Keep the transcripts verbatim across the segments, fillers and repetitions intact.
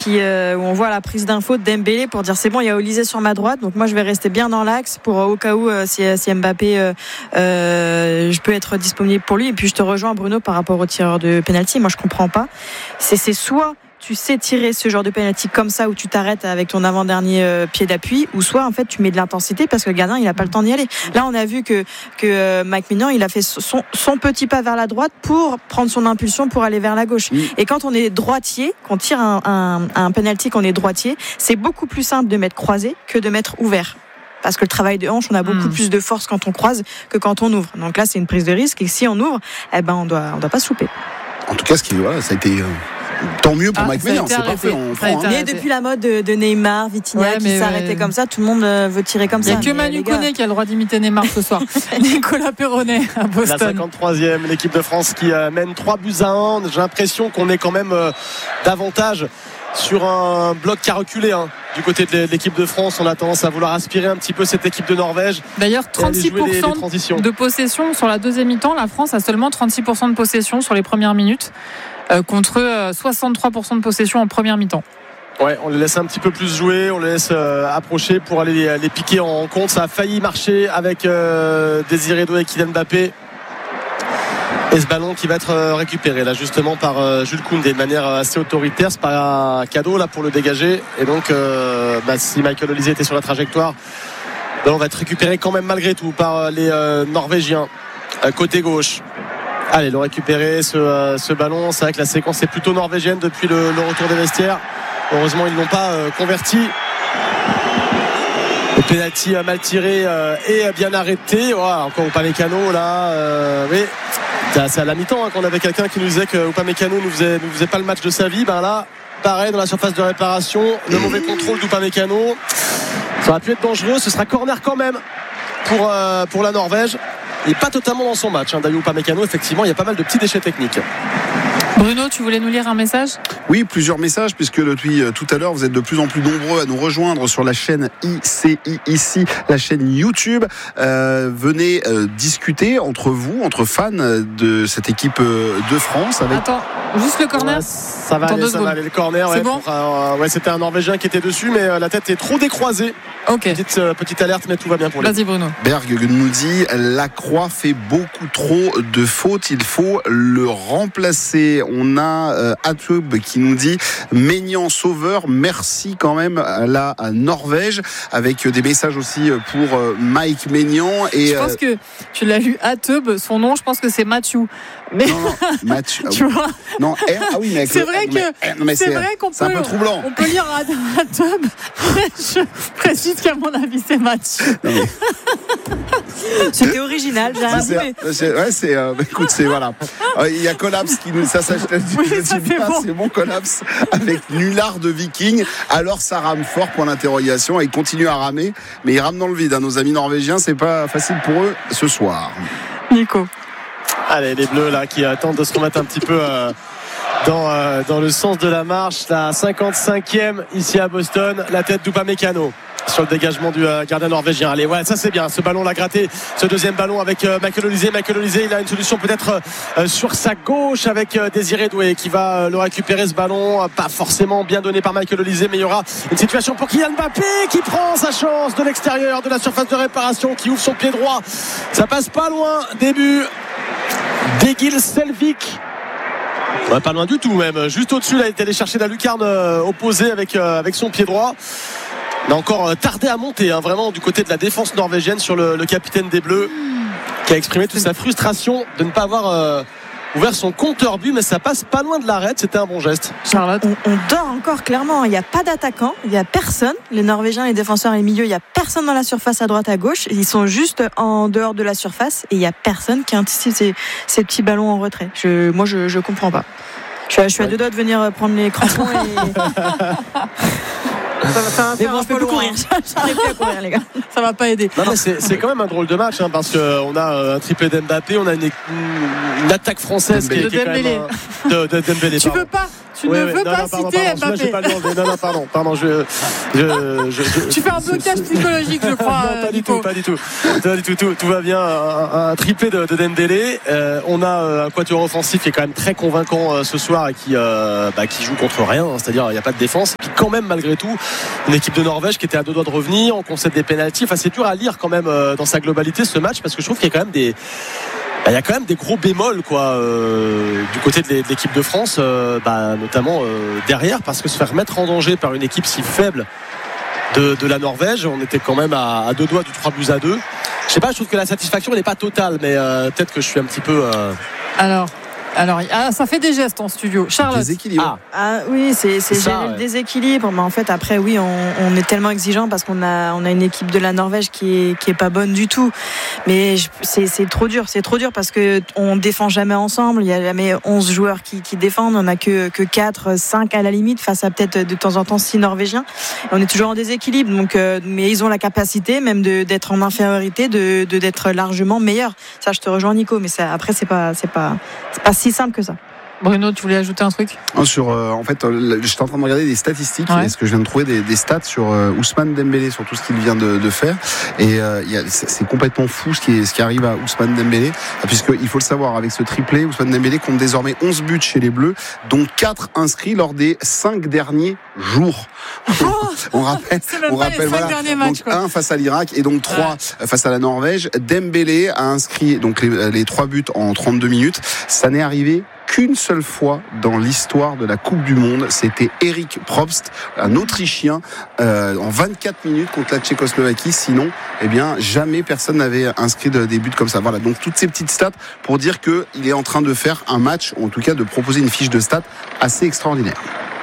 qui, euh, où on voit la prise d'info de Dembélé pour dire c'est bon, il y a Olysée sur ma droite, donc moi je vais rester bien dans l'axe pour au cas où euh, si, si Mbappé euh, euh, je peux être disponible pour lui. Et puis je te rejoins Bruno par rapport au tireur de penalty. Moi je comprends pas. C'est, c'est soit tu sais tirer ce genre de penalty comme ça où tu t'arrêtes avec ton avant-dernier euh, pied d'appui, ou soit en fait tu mets de l'intensité parce que le gardien il a pas le temps d'y aller. Là on a vu que que euh, Mike Maignan il a fait son, son petit pas vers la droite pour prendre son impulsion pour aller vers la gauche. Oui. Et quand on est droitier, qu'on tire un, un, un penalty, qu'on est droitier, c'est beaucoup plus simple de mettre croisé que de mettre ouvert. Parce que le travail de hanche, on a beaucoup mmh. plus de force quand on croise que quand on ouvre. Donc là, c'est une prise de risque. Et si on ouvre, eh ben, on doit, on doit pas se louper. En tout cas, ce qui, voilà, ça a été. Euh... Tant mieux pour ah, Mike Maignan, c'est parfait. On prend, hein. Mais depuis la mode de, de Neymar, Vitinha ouais, qui s'arrêtait ouais. comme ça, tout le monde veut tirer comme ça. Il n'y a que Manu Koné qui a le droit d'imiter Neymar ce soir. Nicolas Perronnet à Boston. La cinquante-troisième, l'équipe de France qui euh, mène trois buts à un. J'ai l'impression qu'on est quand même euh, davantage sur un bloc qui a reculé hein. Du côté de l'équipe de France. On a tendance à vouloir aspirer un petit peu cette équipe de Norvège. D'ailleurs, trente-six pour cent les, les de possession sur la deuxième mi-temps. La France a seulement trente-six pour cent de possession sur les premières minutes. Euh, contre euh, soixante-trois pour cent de possession en première mi-temps. Ouais, on les laisse un petit peu plus jouer, on les laisse euh, approcher pour aller les, les piquer en compte. Ça a failli marcher avec euh, Désiré Doué et Kylian Mbappé. Et ce ballon qui va être euh, récupéré là justement par euh, Jules Koundé de manière assez autoritaire. C'est pas un cadeau là pour le dégager. Et donc euh, bah, si Michael Olise était sur la trajectoire, le ballon va être récupéré quand même malgré tout par les euh, Norvégiens. Euh, côté gauche. Allez, le récupérer ce, euh, ce ballon. C'est vrai que la séquence est plutôt norvégienne depuis le, le retour des vestiaires. Heureusement, ils ne l'ont pas euh, converti. Le pénalty euh, mal tiré euh, et bien arrêté. Oh, encore Upamecano là. Euh, oui, c'est à la mi-temps hein, qu'on avait quelqu'un qui nous disait que Upamecano ne faisait, ne faisait pas le match de sa vie. Ben là, pareil dans la surface de réparation. Le mauvais contrôle d'Upamecano. Ça aurait pu être dangereux. Ce sera corner quand même pour, euh, pour la Norvège. Il n'est pas totalement dans son match hein, Dayot Upamecano, effectivement il y a pas mal de petits déchets techniques. Bruno, tu voulais nous lire un message ? Oui, plusieurs messages, puisque depuis tout à l'heure, vous êtes de plus en plus nombreux à nous rejoindre sur la chaîne I C I ici, la chaîne YouTube. Euh, venez euh, discuter entre vous, entre fans de cette équipe de France. Avec... Attends, juste le corner. Ouais, ça va aller, ça va aller, le corner. Ouais, bon pour, euh, ouais, c'était un Norvégien qui était dessus, mais euh, la tête est trop décroisée. Ok. Petite, euh, petite alerte, mais tout va bien pour lui. Vas-y Bruno. Berg nous dit la Croix fait beaucoup trop de fautes, il faut le remplacer. On a euh, Atub qui nous dit Maignan sauveur, merci quand même à la à Norvège, avec des messages aussi pour euh, Mike Maignan. Et, je pense euh, que tu l'as lu Atub, son nom je pense que c'est Mathieu. Mais non, non, Mathieu. Tu vois non, R, ah oui, mais c'est vrai le, que mais, mais c'est, c'est vrai qu'on c'est peut, un peu troublant. On peut lire Atub. Je précise qu'à mon avis c'est Mathieu. Non, mais... C'était original, j'ai rien c'est, c'est, ouais, c'est euh, écoute, c'est voilà. Il y a Collapse qui nous ça s'achète. Oui, ça, c'est, bien, bon. c'est bon Collapse avec Nullard de Viking. Alors ça rame fort pour l'interrogation et il continue à ramer, mais il rame dans le vide. Hein. Nos amis norvégiens, c'est pas facile pour eux ce soir. Nico. Allez, les Bleus là qui tentent de se remettre un petit peu euh, dans, euh, dans le sens de la marche. La cinquante-cinquième ici à Boston, la tête d'Upamecano sur le dégagement du euh, gardien norvégien. Allez, ouais, ça c'est bien. Ce ballon l'a gratté. Ce deuxième ballon avec euh, Michael Olise. Michael Olise, il a une solution peut-être euh, sur sa gauche avec euh, Désiré Doué qui va euh, le récupérer ce ballon. Euh, pas forcément bien donné par Michael Olise, mais il y aura une situation pour Kylian Mbappé qui prend sa chance de l'extérieur de la surface de réparation, qui ouvre son pied droit. Ça passe pas loin. Début d'Egil Selvik. Ouais, pas loin du tout même. Juste au-dessus, là, il est allé chercher la lucarne euh, opposée avec, euh, avec son pied droit. Il a encore tardé à monter hein, vraiment du côté de la défense norvégienne sur le, le capitaine des Bleus qui a exprimé toute sa frustration de ne pas avoir euh, ouvert son compteur but, mais ça passe pas loin de l'arrêt. C'était un bon geste. Charlotte, on, on dort encore clairement. Il n'y a pas d'attaquant, il n'y a personne. Les Norvégiens, les défenseurs et les milieux, il n'y a personne dans la surface à droite à gauche. Ils sont juste en dehors de la surface et il n'y a personne qui anticipe ces, ces petits ballons en retrait. Je, moi, je ne comprends pas. Je, je suis à deux doigts de venir prendre les crampons et... Ça va, ça va mais bon, je peux plus courir. J'arrive plus à courir, les gars. Ça va pas aider. Non, mais c'est, c'est quand même un drôle de match hein, parce qu'on a un triplé d'Mbappé, on a une, une attaque française qui est, qui est quand même un, de, de Dembélé. Tu veux pas, Tu oui, ne oui. veux non, pas non, pardon, citer pardon, Mbappé. Pas non, non, pardon, pardon. Je, je, je, je, tu fais un blocage psychologique, je crois. Non, pas euh, du tout, pas du tout. Pas du tout, tout, tout va bien. Un, un triplé de, de Dembélé. Euh, on a un quatuor offensif qui est quand même très convaincant euh, ce soir et qui, euh, bah, qui joue contre rien. Hein, c'est-à-dire, il n'y a pas de défense. Et puis, quand même, malgré tout, une équipe de Norvège qui était à deux doigts de revenir. On concède des pénaltys. Enfin, c'est dur à lire quand même euh, dans sa globalité ce match parce que je trouve qu'il y a quand même des. Il y a quand même des gros bémols quoi, euh, du côté de l'équipe de France, euh, bah, notamment euh, derrière, parce que se faire mettre en danger par une équipe si faible de, de la Norvège, on était quand même à, à deux doigts du trois buts à deux. Je sais pas, je trouve que la satisfaction n'est pas totale, mais euh, peut-être que je suis un petit peu. Euh... Alors. Alors, ah, ça fait des gestes en studio. Charlotte. Déséquilibre. Ah. ah oui, c'est, c'est, c'est gérer ouais. le déséquilibre. Mais en fait, après, oui, on, on est tellement exigeant parce qu'on a, on a une équipe de la Norvège qui est, qui est pas bonne du tout. Mais je, c'est, c'est trop dur. C'est trop dur parce que on défend jamais ensemble. Il y a jamais onze joueurs qui, qui défendent. On a que, que quatre, cinq à la limite face à peut-être de temps en temps six Norvégiens. Et on est toujours en déséquilibre. Donc, euh, mais ils ont la capacité même de, d'être en infériorité, de, de, d'être largement meilleurs. Ça, je te rejoins, Nico. Mais ça, après, c'est pas, c'est pas, c'est pas si simple que ça. Bruno, tu voulais ajouter un truc ? Sur, euh, en fait, euh, j'étais en train de regarder des statistiques, ouais. Est-ce que je viens de trouver des, des stats sur euh, Ousmane Dembélé, sur tout ce qu'il vient de, de faire. Et euh, y a, c'est, c'est complètement fou ce qui, est, ce qui arrive à Ousmane Dembélé, puisqu'il faut le savoir, avec ce triplé, Ousmane Dembélé compte désormais onze buts chez les Bleus, dont quatre inscrits lors des cinq derniers jours. Oh on rappelle, on rappelle voilà, matchs, donc un face à l'Irak et donc trois ouais. face à la Norvège. Dembélé a inscrit donc les, les trois buts en trente-deux minutes. Ça n'est arrivé qu'une seule fois dans l'histoire de la Coupe du Monde, c'était Erik Probst, un Autrichien, euh, en vingt-quatre minutes contre la Tchécoslovaquie. Sinon, eh bien, jamais personne n'avait inscrit de, des buts comme ça. Voilà, donc toutes ces petites stats pour dire qu'il est en train de faire un match, ou en tout cas de proposer une fiche de stats assez extraordinaire.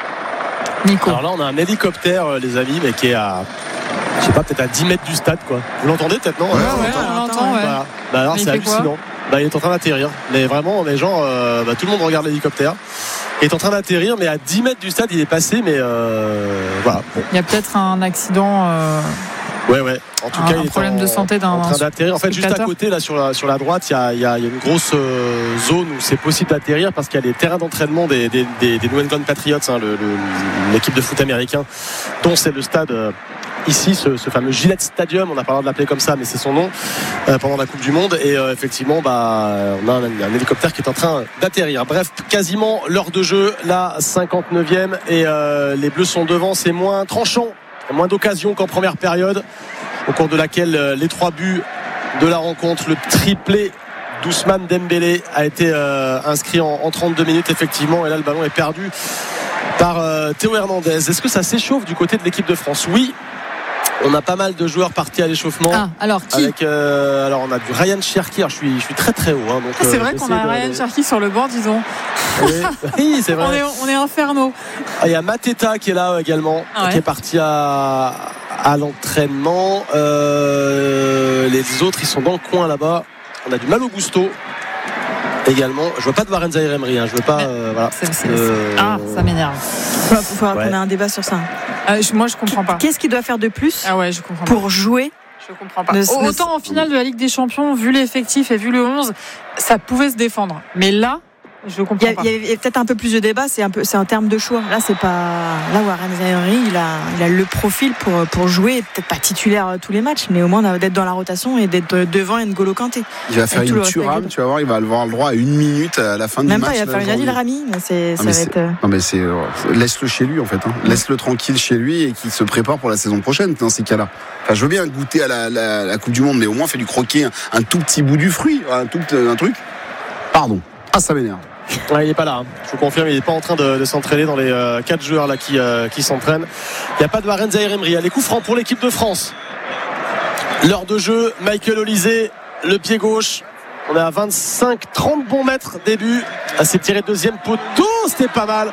Nico. Alors là, on a un hélicoptère, les amis, mais qui est à, je sais pas, peut-être à dix mètres du stade, quoi. Vous l'entendez peut-être, non ? Ouais, ouais, ouais, on l'entend, ouais. Bah, bah alors, mais c'est hallucinant. Bah, il est en train d'atterrir, mais vraiment les gens euh, bah, tout le monde regarde l'hélicoptère. Il est en train d'atterrir, mais à dix mètres du stade il est passé, mais euh, voilà. Bon. Il y a peut-être un accident euh... ouais ouais en tout un, cas un il problème est en, de santé d'un en train d'atterrir. En fait juste à côté là sur la, sur la droite il y a, il y a, il y a une grosse euh, zone où c'est possible d'atterrir parce qu'il y a les terrains d'entraînement des, des, des, des New England Patriots, hein, le, le, l'équipe de foot américain dont c'est le stade euh, ici, ce, ce fameux Gillette Stadium, on n'a pas le droit de l'appeler comme ça, mais c'est son nom, euh, pendant la Coupe du Monde. Et euh, effectivement, bah, on a un, un hélicoptère qui est en train d'atterrir. Bref, quasiment l'heure de jeu, la cinquante-neuvième, et euh, les Bleus sont devant. C'est moins tranchant, moins d'occasions qu'en première période, au cours de laquelle euh, les trois buts de la rencontre, le triplé d'Ousmane Dembélé a été euh, inscrit en, en trente-deux minutes, effectivement. Et là, le ballon est perdu par euh, Théo Hernandez. Est-ce que ça s'échauffe du côté de l'équipe de France ? Oui. On a pas mal de joueurs partis à l'échauffement. Ah, alors qui avec, euh, alors on a du Ryan Cherki. Je suis, je suis très très haut. Hein, donc, ah, c'est euh, vrai qu'on a de... Ryan Cherki sur le banc, disons. Oui, oui c'est vrai. On est, on est infernaux. Ah, il y a Mateta qui est là également, ah ouais. qui est parti à, à l'entraînement. Euh, les autres, ils sont dans le coin là-bas. On a du Malo Gusto également. Je vois pas de Warren Zaïre-Emery. Hein. Je veux pas. Euh, voilà. c'est, c'est, euh... Ah, ça m'énerve. Il faudra ouais. qu'on ait un débat sur ça. Euh, je, moi, je comprends pas. Qu'est-ce qu'il doit faire de plus ah ouais, je comprends pour pas. jouer ? Je comprends pas. Ne, Autant ne... en finale de la Ligue des Champions, vu l'effectif et vu le onze, ça pouvait se défendre. Mais là, je comprends il y a, pas. Il y a peut-être un peu plus de débat. C'est un peu, c'est en termes de choix. Là, c'est pas. Là, Warren Zaïre-Emery, il a, il a le profil pour pour jouer. Peut-être pas titulaire tous les matchs, mais au moins d'être dans la rotation et d'être devant N'Golo Kanté. Il va faire une Thuram, tu vas voir, il va avoir le droit à une minute à la fin Même du pas, match. Même pas, il va faire une Adil Rami. C'est, non, ça va c'est, être... non, mais c'est laisse-le chez lui en fait. Hein. Mmh. Laisse-le tranquille chez lui et qu'il se prépare pour la saison prochaine dans ces cas-là. Enfin, je veux bien goûter à la, la, la Coupe du Monde, mais au moins fais du croquer un, un tout petit bout du fruit, un tout un truc. Pardon. Ah, ça m'énerve. Ouais, il n'est pas là, hein. Je vous confirme, il n'est pas en train de, de s'entraîner dans les euh, quatre joueurs là, qui, euh, qui s'entraînent. Il n'y a pas de Warren Zaïre-Emery. Il y a les coups francs pour l'équipe de France. L'heure de jeu, Michael Olysée, le pied gauche. On est à vingt-cinq trente bons mètres début. Ah, c'est tiré deuxième poteau, c'était pas mal.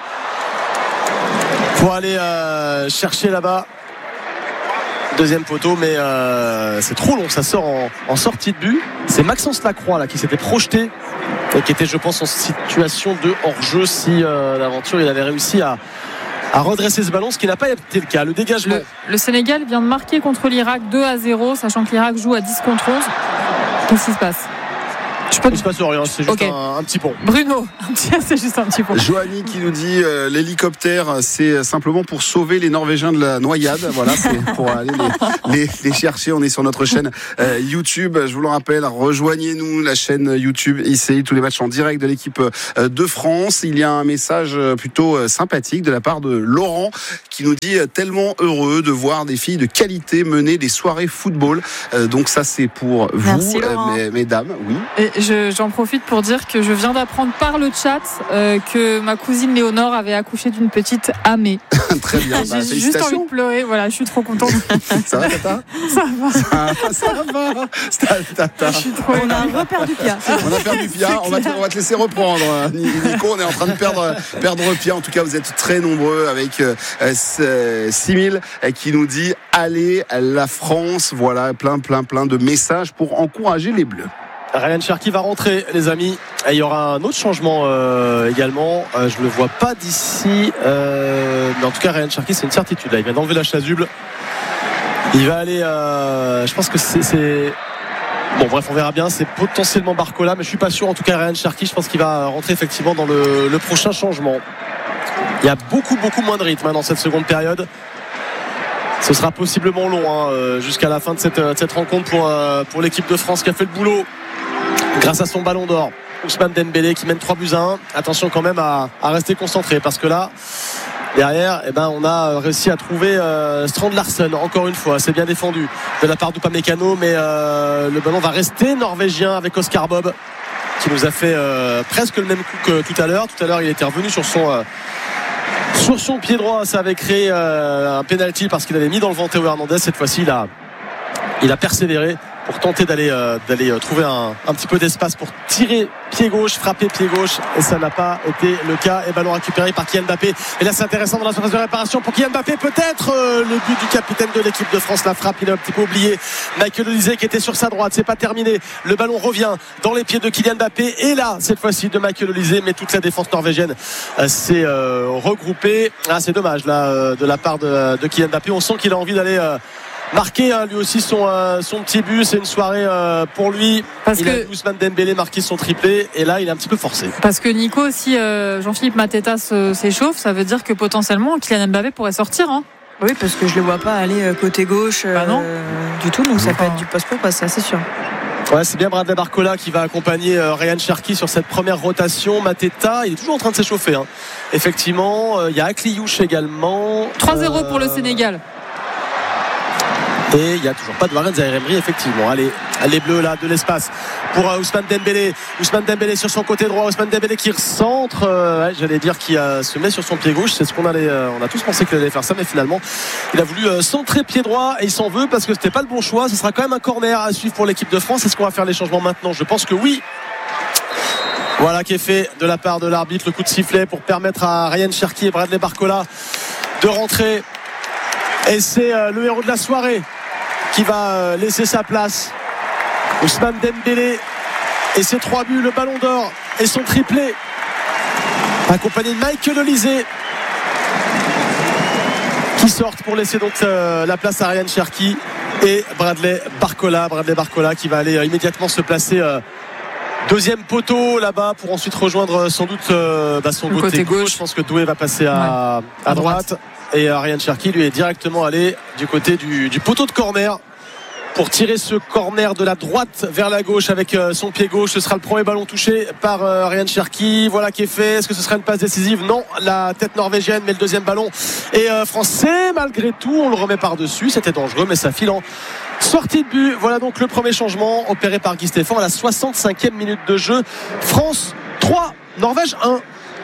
Pour aller euh, chercher là-bas. Deuxième poteau, mais euh, c'est trop long, ça sort en, en sortie de but. C'est Maxence Lacroix là qui s'était projeté et qui était, je pense, en situation de hors-jeu si euh, l'aventure il avait réussi à, à redresser ce ballon, ce qui n'a pas été le cas. Le dégagement. Le, le Sénégal vient de marquer contre l'Irak deux à zéro, sachant que l'Irak joue à dix contre onze. Qu'est-ce qui se passe ? Je peux... Il se passe rien, c'est juste okay. un, un petit pont. Bruno, c'est juste un petit pont. Joanie qui nous dit euh, l'hélicoptère, c'est simplement pour sauver les Norvégiens de la noyade. Voilà, c'est pour aller les, les, les chercher. On est sur notre chaîne euh, YouTube. Je vous le rappelle, rejoignez-nous, la chaîne YouTube I C I, tous les matchs en direct de l'équipe euh, de France. Il y a un message plutôt euh, sympathique de la part de Laurent qui nous dit euh, tellement heureux de voir des filles de qualité mener des soirées football. Euh, donc ça, c'est pour vous, Merci, euh, mesdames. Oui. Et je, j'en profite pour dire que je viens d'apprendre par le chat euh, que ma cousine Léonore avait accouché d'une petite Amé. Très bien. J'ai bah, juste envie de pleurer. Voilà, je suis trop contente. Ça va, Tata ? Ça va. Ça, ça va. Tata. Je suis trop. On a un gros perdu Pia. On a perdu Pia. On va, te, on va te laisser reprendre. Nico, on est en train de perdre, perdre Pia. En tout cas, vous êtes très nombreux avec euh, six mille qui nous dit allez la France. Voilà, plein, plein, plein de messages pour encourager les Bleus. Ryan Cherki va rentrer, les amis. Et il y aura un autre changement euh, également. Euh, je ne le vois pas d'ici. Euh, mais en tout cas, Ryan Cherki, c'est une certitude. Là, il vient d'enlever la chasuble. Il va aller. Euh, je pense que c'est, c'est. Bon, bref, on verra bien. C'est potentiellement Barcola, mais je suis pas sûr. En tout cas, Ryan Cherki, je pense qu'il va rentrer effectivement dans le, le prochain changement. Il y a beaucoup, beaucoup moins de rythme hein, dans cette seconde période. Ce sera possiblement long hein, jusqu'à la fin de cette, de cette rencontre pour, euh, pour l'équipe de France qui a fait le boulot grâce à son ballon d'or. Ousmane Dembélé qui mène trois buts à un. Attention quand même à, à rester concentré parce que là derrière eh ben, on a réussi à trouver euh, Strand Larsen encore une fois. C'est bien défendu de la part d'Upamecano, mais euh, le ballon va rester norvégien avec Oscar Bob qui nous a fait euh, presque le même coup que tout à l'heure. Tout à l'heure il était revenu sur son euh, sur son pied droit. Ça avait créé euh, un penalty parce qu'il avait mis dans le vent Théo Hernandez. Cette fois-ci il a, il a persévéré pour tenter d'aller, euh, d'aller euh, trouver un, un petit peu d'espace pour tirer pied gauche, frapper pied gauche, et ça n'a pas été le cas. Et ballon récupéré par Kylian Mbappé. Et là c'est intéressant dans la surface de réparation pour Kylian Mbappé, peut-être euh, le but du capitaine de l'équipe de France. La frappe, il a un petit peu oublié Michael Olise qui était sur sa droite. C'est pas terminé, le ballon revient dans les pieds de Kylian Mbappé, et là cette fois-ci de Michael Olise, mais toute la défense norvégienne euh, s'est euh, regroupée. Ah, c'est dommage là euh, de la part de, de Kylian Mbappé. On sent qu'il a envie d'aller euh, marqué hein, lui aussi son, euh, son petit but. C'est une soirée euh, pour lui parce il que a Ousmane Dembélé marqué son triplé, et là il est un petit peu forcé parce que Nico, si euh, Jean-Philippe Mateta se, s'échauffe, ça veut dire que potentiellement Kylian Mbappé pourrait sortir hein. Oui, parce que je le vois pas aller côté gauche euh, bah non. du tout, donc ça peut être du poste pour passer, c'est sûr. Ouais, c'est bien Bradley Barcola qui va accompagner euh, Ryan Cherki sur cette première rotation. Mateta, il est toujours en train de s'échauffer hein. Effectivement, il euh, y a Akliouche également. trois zéro euh... pour le Sénégal. Et il n'y a toujours pas de Warren Zaïre-Emery, effectivement. Allez, les Bleus là, de l'espace pour euh, Ousmane Dembélé. Ousmane Dembélé sur son côté droit. Ousmane Dembélé qui recentre. Euh, ouais, j'allais dire qui euh, se met sur son pied gauche. C'est ce qu'on allait. Euh, on a tous pensé qu'il allait faire ça, mais finalement, il a voulu euh, centrer pied droit et il s'en veut parce que c'était pas le bon choix. Ce sera quand même un corner à suivre pour l'équipe de France. Est-ce qu'on va faire les changements maintenant ? Je pense que oui. Voilà qui est fait de la part de l'arbitre. Le coup de sifflet pour permettre à Ryan Cherki et Bradley Barcola de rentrer. Et c'est euh, le héros de la soirée qui va laisser sa place. Ousmane Dembélé et ses trois buts, le ballon d'or et son triplé, accompagné de Michael Olise qui sortent pour laisser donc euh, la place à Ryan Cherki et Bradley Barcola. Bradley Barcola qui va aller euh, immédiatement se placer euh, deuxième poteau là-bas pour ensuite rejoindre sans doute euh, bah, son côté, côté gauche. gauche. Je pense que Doué va passer à, ouais. à, à droite. droite. Et Ryan Cherki lui est directement allé du côté du, du poteau de corner pour tirer ce corner de la droite vers la gauche avec son pied gauche. Ce sera le premier ballon touché par Ryan Cherki. Voilà qui est fait. Est-ce que ce sera une passe décisive ? Non, la tête norvégienne, mais le deuxième ballon est français malgré tout. On le remet par-dessus. C'était dangereux, mais ça file en sortie de but. Voilà donc le premier changement opéré par Guy Stéphane à la soixante-cinquième minute de jeu. France trois, Norvège un.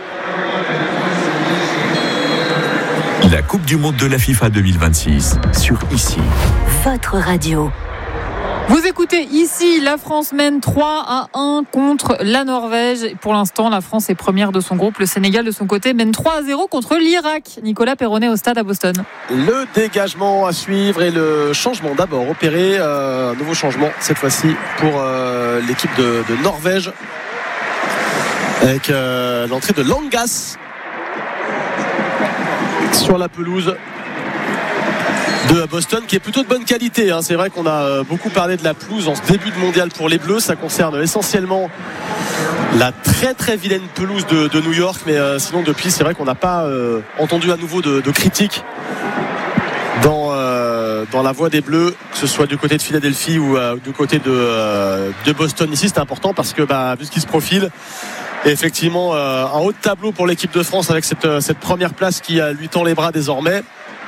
La Coupe du Monde de la FIFA deux mille vingt-six sur I C I. Votre radio. Vous écoutez ici, la France mène trois à un contre la Norvège. Pour l'instant, la France est première de son groupe. Le Sénégal, de son côté, mène trois à zéro contre l'Irak. Nicolas Perronnet au stade à Boston. Le dégagement à suivre et le changement d'abord opéré. Euh, nouveau changement, cette fois-ci, pour euh, l'équipe de, de Norvège. Avec euh, l'entrée de Langas sur la pelouse de Boston qui est plutôt de bonne qualité, hein. C'est vrai qu'on a beaucoup parlé de la pelouse en ce début de mondial pour les Bleus. Ça concerne essentiellement la très très vilaine pelouse de, de New York, mais euh, sinon depuis c'est vrai qu'on n'a pas euh, entendu à nouveau de, de critiques dans, euh, dans la voix des Bleus, que ce soit du côté de Philadelphie ou euh, du côté de, euh, de Boston. Ici c'est important parce que bah, vu ce qui se profile, et effectivement euh, un haut de tableau pour l'équipe de France avec cette, cette première place qui lui tend les bras désormais.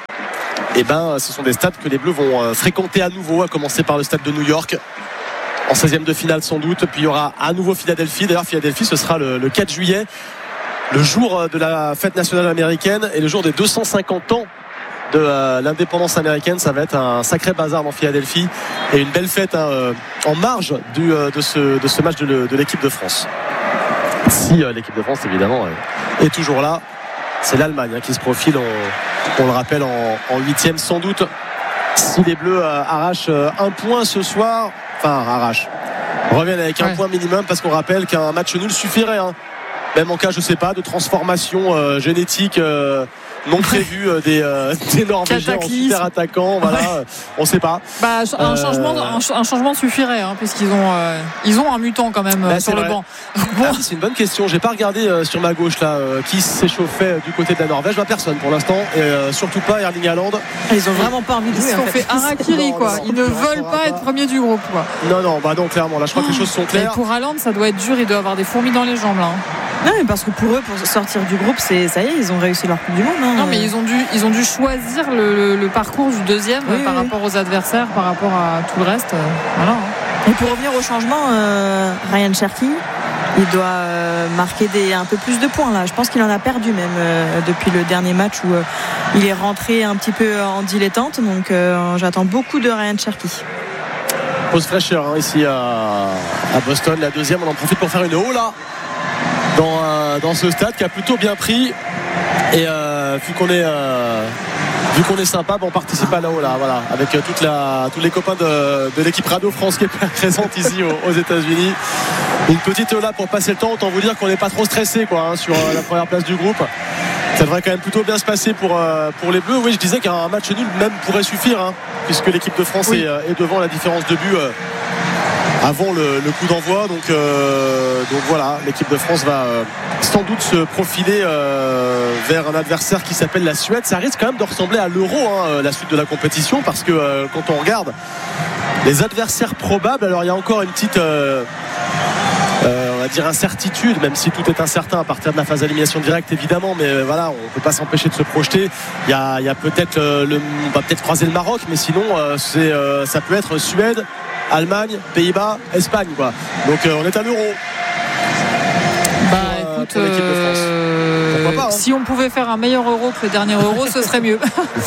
Et ben ce sont des stades que les Bleus vont euh, fréquenter à nouveau, à commencer par le stade de New York en seizième de finale sans doute. Puis il y aura à nouveau Philadelphie. D'ailleurs Philadelphie ce sera le, le quatre juillet, le jour de la fête nationale américaine et le jour des deux cent cinquante ans de euh, l'indépendance américaine. Ça va être un sacré bazar dans Philadelphie et une belle fête hein, euh, en marge du, euh, de, ce, de ce match de, le, de l'équipe de France. Si euh, l'équipe de France évidemment euh, est toujours là, c'est l'Allemagne hein, qui se profile, on, on le rappelle en huitième sans doute. Si les Bleus euh, arrachent euh, un point ce soir, enfin arrachent, reviennent avec un ouais. point minimum, parce qu'on rappelle qu'un match nul suffirait hein. Même en cas je sais pas de transformation euh, génétique euh, non prévu euh, des, euh, des Norvégiens en super attaquants, voilà, ouais. On sait pas. Bah, un, euh... changement, un, un changement suffirait, hein, puisqu'ils ont, euh, ils ont un mutant quand même bah, sur le banc. Bon. Ah, c'est une bonne question. J'ai pas regardé euh, sur ma gauche là euh, qui s'échauffait du côté de la Norvège. Bah, personne pour l'instant, et euh, surtout pas Erling Haaland. Ils ont vraiment pas envie de jouer. Ils se sont fait harakiri quoi. Ils ne veulent pas être premiers du groupe quoi. Non non, bah non clairement. Là, je crois que les choses sont claires. Et pour Haaland, ça doit être dur. Il doit avoir des fourmis dans les jambes là. Non, mais parce que pour eux, pour sortir du groupe, c'est ça y est, ils ont réussi leur Coupe du Monde. Hein. Non, mais ils ont dû, ils ont dû choisir le, le, le parcours du deuxième oui, par oui. rapport aux adversaires, par rapport à tout le reste. Euh, voilà. Et pour revenir au changement, euh, Ryan Cherki, il doit euh, marquer des, un peu plus de points là. Je pense qu'il en a perdu même euh, depuis le dernier match où euh, il est rentré un petit peu en dilettante. Donc euh, j'attends beaucoup de Ryan Cherki. Pause fraîcheur hein, ici à, à Boston. La deuxième, on en profite pour faire une haut là. Dans, euh, dans ce stade qui a plutôt bien pris et euh, vu qu'on est euh, vu qu'on est sympa, bon, on participe à la haut là, voilà, avec euh, toute la, tous les copains de, de l'équipe Radio France qui est présente ici aux, aux États-Unis. Une petite haut là pour passer le temps. Autant vous dire qu'on n'est pas trop stressé quoi hein, sur euh, la première place du groupe. Ça devrait quand même plutôt bien se passer pour, euh, pour les Bleus. Oui, je disais qu'un match nul même pourrait suffire hein, puisque l'équipe de France oui. est, est devant. La différence de but euh, avant le, le coup d'envoi, donc, euh, donc voilà, l'équipe de France va euh, sans doute se profiler euh, vers un adversaire qui s'appelle la Suède. Ça risque quand même de ressembler à l'Euro hein, la suite de la compétition, parce que euh, quand on regarde les adversaires probables, alors il y a encore une petite euh, euh, on va dire incertitude, même si tout est incertain à partir de la phase d'élimination directe évidemment, mais euh, voilà, on ne peut pas s'empêcher de se projeter. Il y a, il y a peut-être euh, le, on va peut-être croiser le Maroc, mais sinon euh, c'est, euh, ça peut être Suède, Allemagne, Pays-Bas, Espagne quoi. Donc euh, on est à l'Euro. Bah pour, écoute, pour l'équipe de France. Euh, pas, hein. Si on pouvait faire un meilleur Euro que le dernier Euro, ce serait mieux.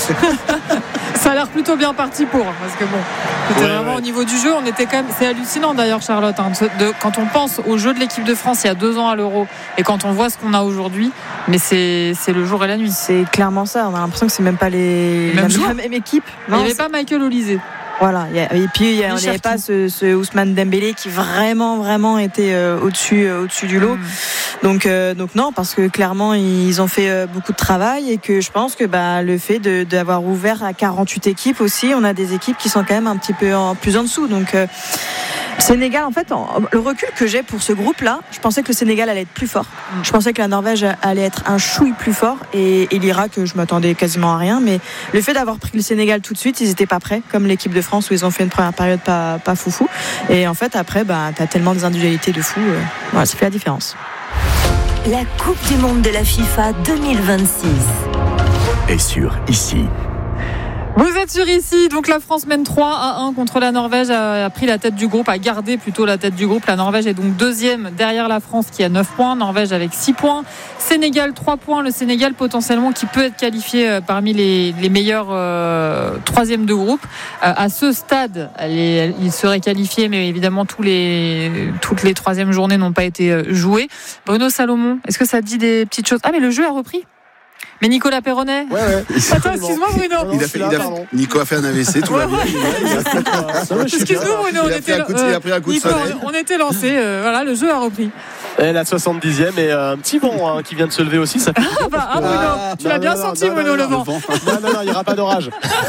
Ça a l'air plutôt bien parti pour, parce que bon, c'était ouais, vraiment ouais. Au niveau du jeu, on était quand même. C'est hallucinant d'ailleurs, Charlotte, hein, de, quand on pense au jeu de l'équipe de France il y a deux ans à l'Euro et quand on voit ce qu'on a aujourd'hui, mais c'est, c'est le jour et la nuit. C'est clairement ça. On a l'impression que c'est même pas les, les mêmes la, la même équipe. Non, il n'y avait pas Michael Olysée. Voilà, et puis il n'y avait pas ce, ce Ousmane Dembélé qui vraiment vraiment était euh, au-dessus, euh, au-dessus du lot. Mmh. Donc, euh, donc non, parce que clairement ils ont fait euh, beaucoup de travail et que je pense que bah, le fait de, d'avoir ouvert à quarante-huit équipes aussi, on a des équipes qui sont quand même un petit peu en, plus en dessous. Donc euh, Sénégal, en fait, le recul que j'ai pour ce groupe-là, je pensais que le Sénégal allait être plus fort. Je pensais que la Norvège allait être un chouille plus fort et, et l'Irak, je m'attendais quasiment à rien. Mais le fait d'avoir pris le Sénégal tout de suite, ils n'étaient pas prêts, comme l'équipe de France où ils ont fait une première période pas, pas foufou. Et en fait, après, bah, tu as tellement des individualités de fou. Euh, voilà, ça fait la différence. La Coupe du Monde de la FIFA deux mille vingt-six est sur ici. Vous êtes sur ici, donc la France mène trois à un contre la Norvège, a pris la tête du groupe, a gardé plutôt la tête du groupe. La Norvège est donc deuxième derrière la France qui a neuf points, Norvège avec six points, Sénégal trois points, le Sénégal potentiellement qui peut être qualifié parmi les, les meilleurs euh, troisième de groupe. Euh, à ce stade, elle est, elle, il serait qualifié, mais évidemment tous les, toutes les troisièmes journées n'ont pas été jouées. Bruno Salomon, est-ce que ça dit des petites choses ? Ah mais le jeu a repris. Mais Nicolas Perronnet. Ouais, ouais. Attends, excuse-moi Bruno. Non, il a fait, il a, Nico a fait un A V C, tout va bien. Excuse-nous Bruno, on était, il a pris un coup de sonnette. on était lancé. Euh, voilà, le jeu a repris. Et la soixante-dixième et euh, un petit vent hein, qui vient de se lever aussi. Ça fait Ah bah, ah, Bruno, Ah, tu l'as non, bien non, senti, non, Bruno, non, le non, vent. le vent. Non, non, non, il n'y aura pas d'orage.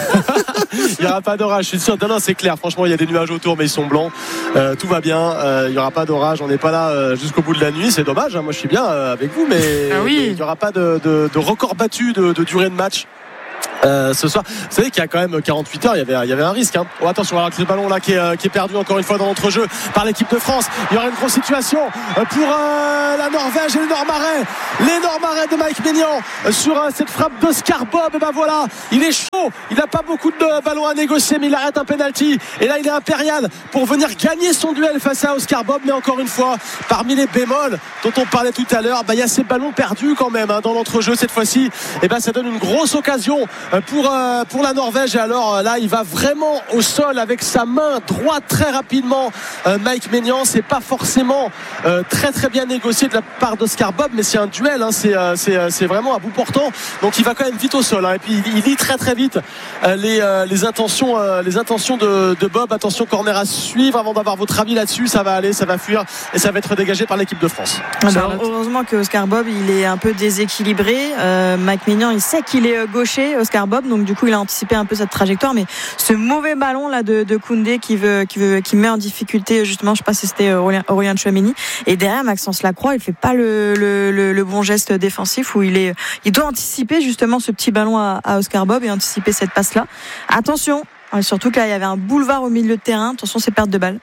Il n'y aura pas d'orage, je suis sûr. Non, non, c'est clair. Franchement, il y a des nuages autour, mais ils sont blancs. Euh, tout va bien. Euh, il n'y aura pas d'orage. On n'est pas là euh, jusqu'au bout de la nuit. C'est dommage. Hein. Moi, je suis bien euh, avec vous, mais Ah oui. mais il n'y aura pas de, de, de record battu de, de durée de match. Euh, ce soir, vous savez qu'il y a quand même quarante-huit heures, il y avait, il y avait un risque. Hein. Oh, attention, alors que le ballon là qui est, euh, qui est perdu encore une fois dans l'entrejeu par l'équipe de France. Il y aura une grosse situation euh, pour euh, la Norvège et les Nord-Marais. Les Nord-Marais de Mike Maignan euh, sur euh, cette frappe d'Oscar Bob. Et ben voilà, il est chaud. Il n'a pas beaucoup de ballons à négocier, mais il arrête un penalty. Et là, il est impérial pour venir gagner son duel face à Oscar Bob. Mais encore une fois, parmi les bémols dont on parlait tout à l'heure, bah, il y a ces ballons perdus quand même hein, dans l'entrejeu cette fois-ci. Et ben ça donne une grosse occasion pour, euh, pour la Norvège. Et alors là il va vraiment au sol avec sa main droite très rapidement. euh, Mike Maignan, c'est pas forcément euh, très très bien négocié de la part d'Oscar Bob, mais c'est un duel hein, c'est, euh, c'est, euh, c'est vraiment à bout portant, donc il va quand même vite au sol hein, et puis il, il lit très très vite euh, les, euh, les intentions, euh, les intentions de, de Bob. Attention, corner à suivre. Avant d'avoir votre avis là-dessus, ça va aller, ça va fuir et ça va être dégagé par l'équipe de France. Alors, heureusement que Oscar Bob il est un peu déséquilibré. euh, Mike Maignan il sait qu'il est gaucher, Oscar Bob, donc du coup il a anticipé un peu cette trajectoire, mais ce mauvais ballon là de, de Koundé qui veut, qui veut, qui met en difficulté justement, je sais pas si c'était Aurélien, Aurélien Tchouaméni, et derrière Maxence Lacroix il fait pas le, le, le, le bon geste défensif où il est, il doit anticiper justement ce petit ballon à, à Oscar Bob et anticiper cette passe là. Attention, surtout que là il y avait un boulevard au milieu de terrain, attention c'est perte de balle.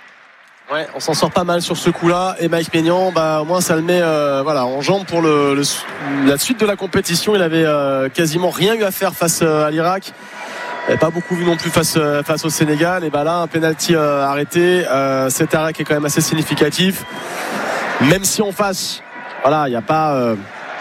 Ouais, on s'en sort pas mal sur ce coup-là. Et Mike Maignan, bah, au moins ça le met euh, voilà, en jambe pour le, le, la suite de la compétition. Il avait euh, quasiment rien eu à faire face euh, à l'Irak. Il n'avait pas beaucoup vu non plus face, euh, face au Sénégal. Et bah là, un penalty euh, arrêté. Euh, cet arrêt qui est quand même assez significatif. Même si en face, voilà, il n'y a pas euh,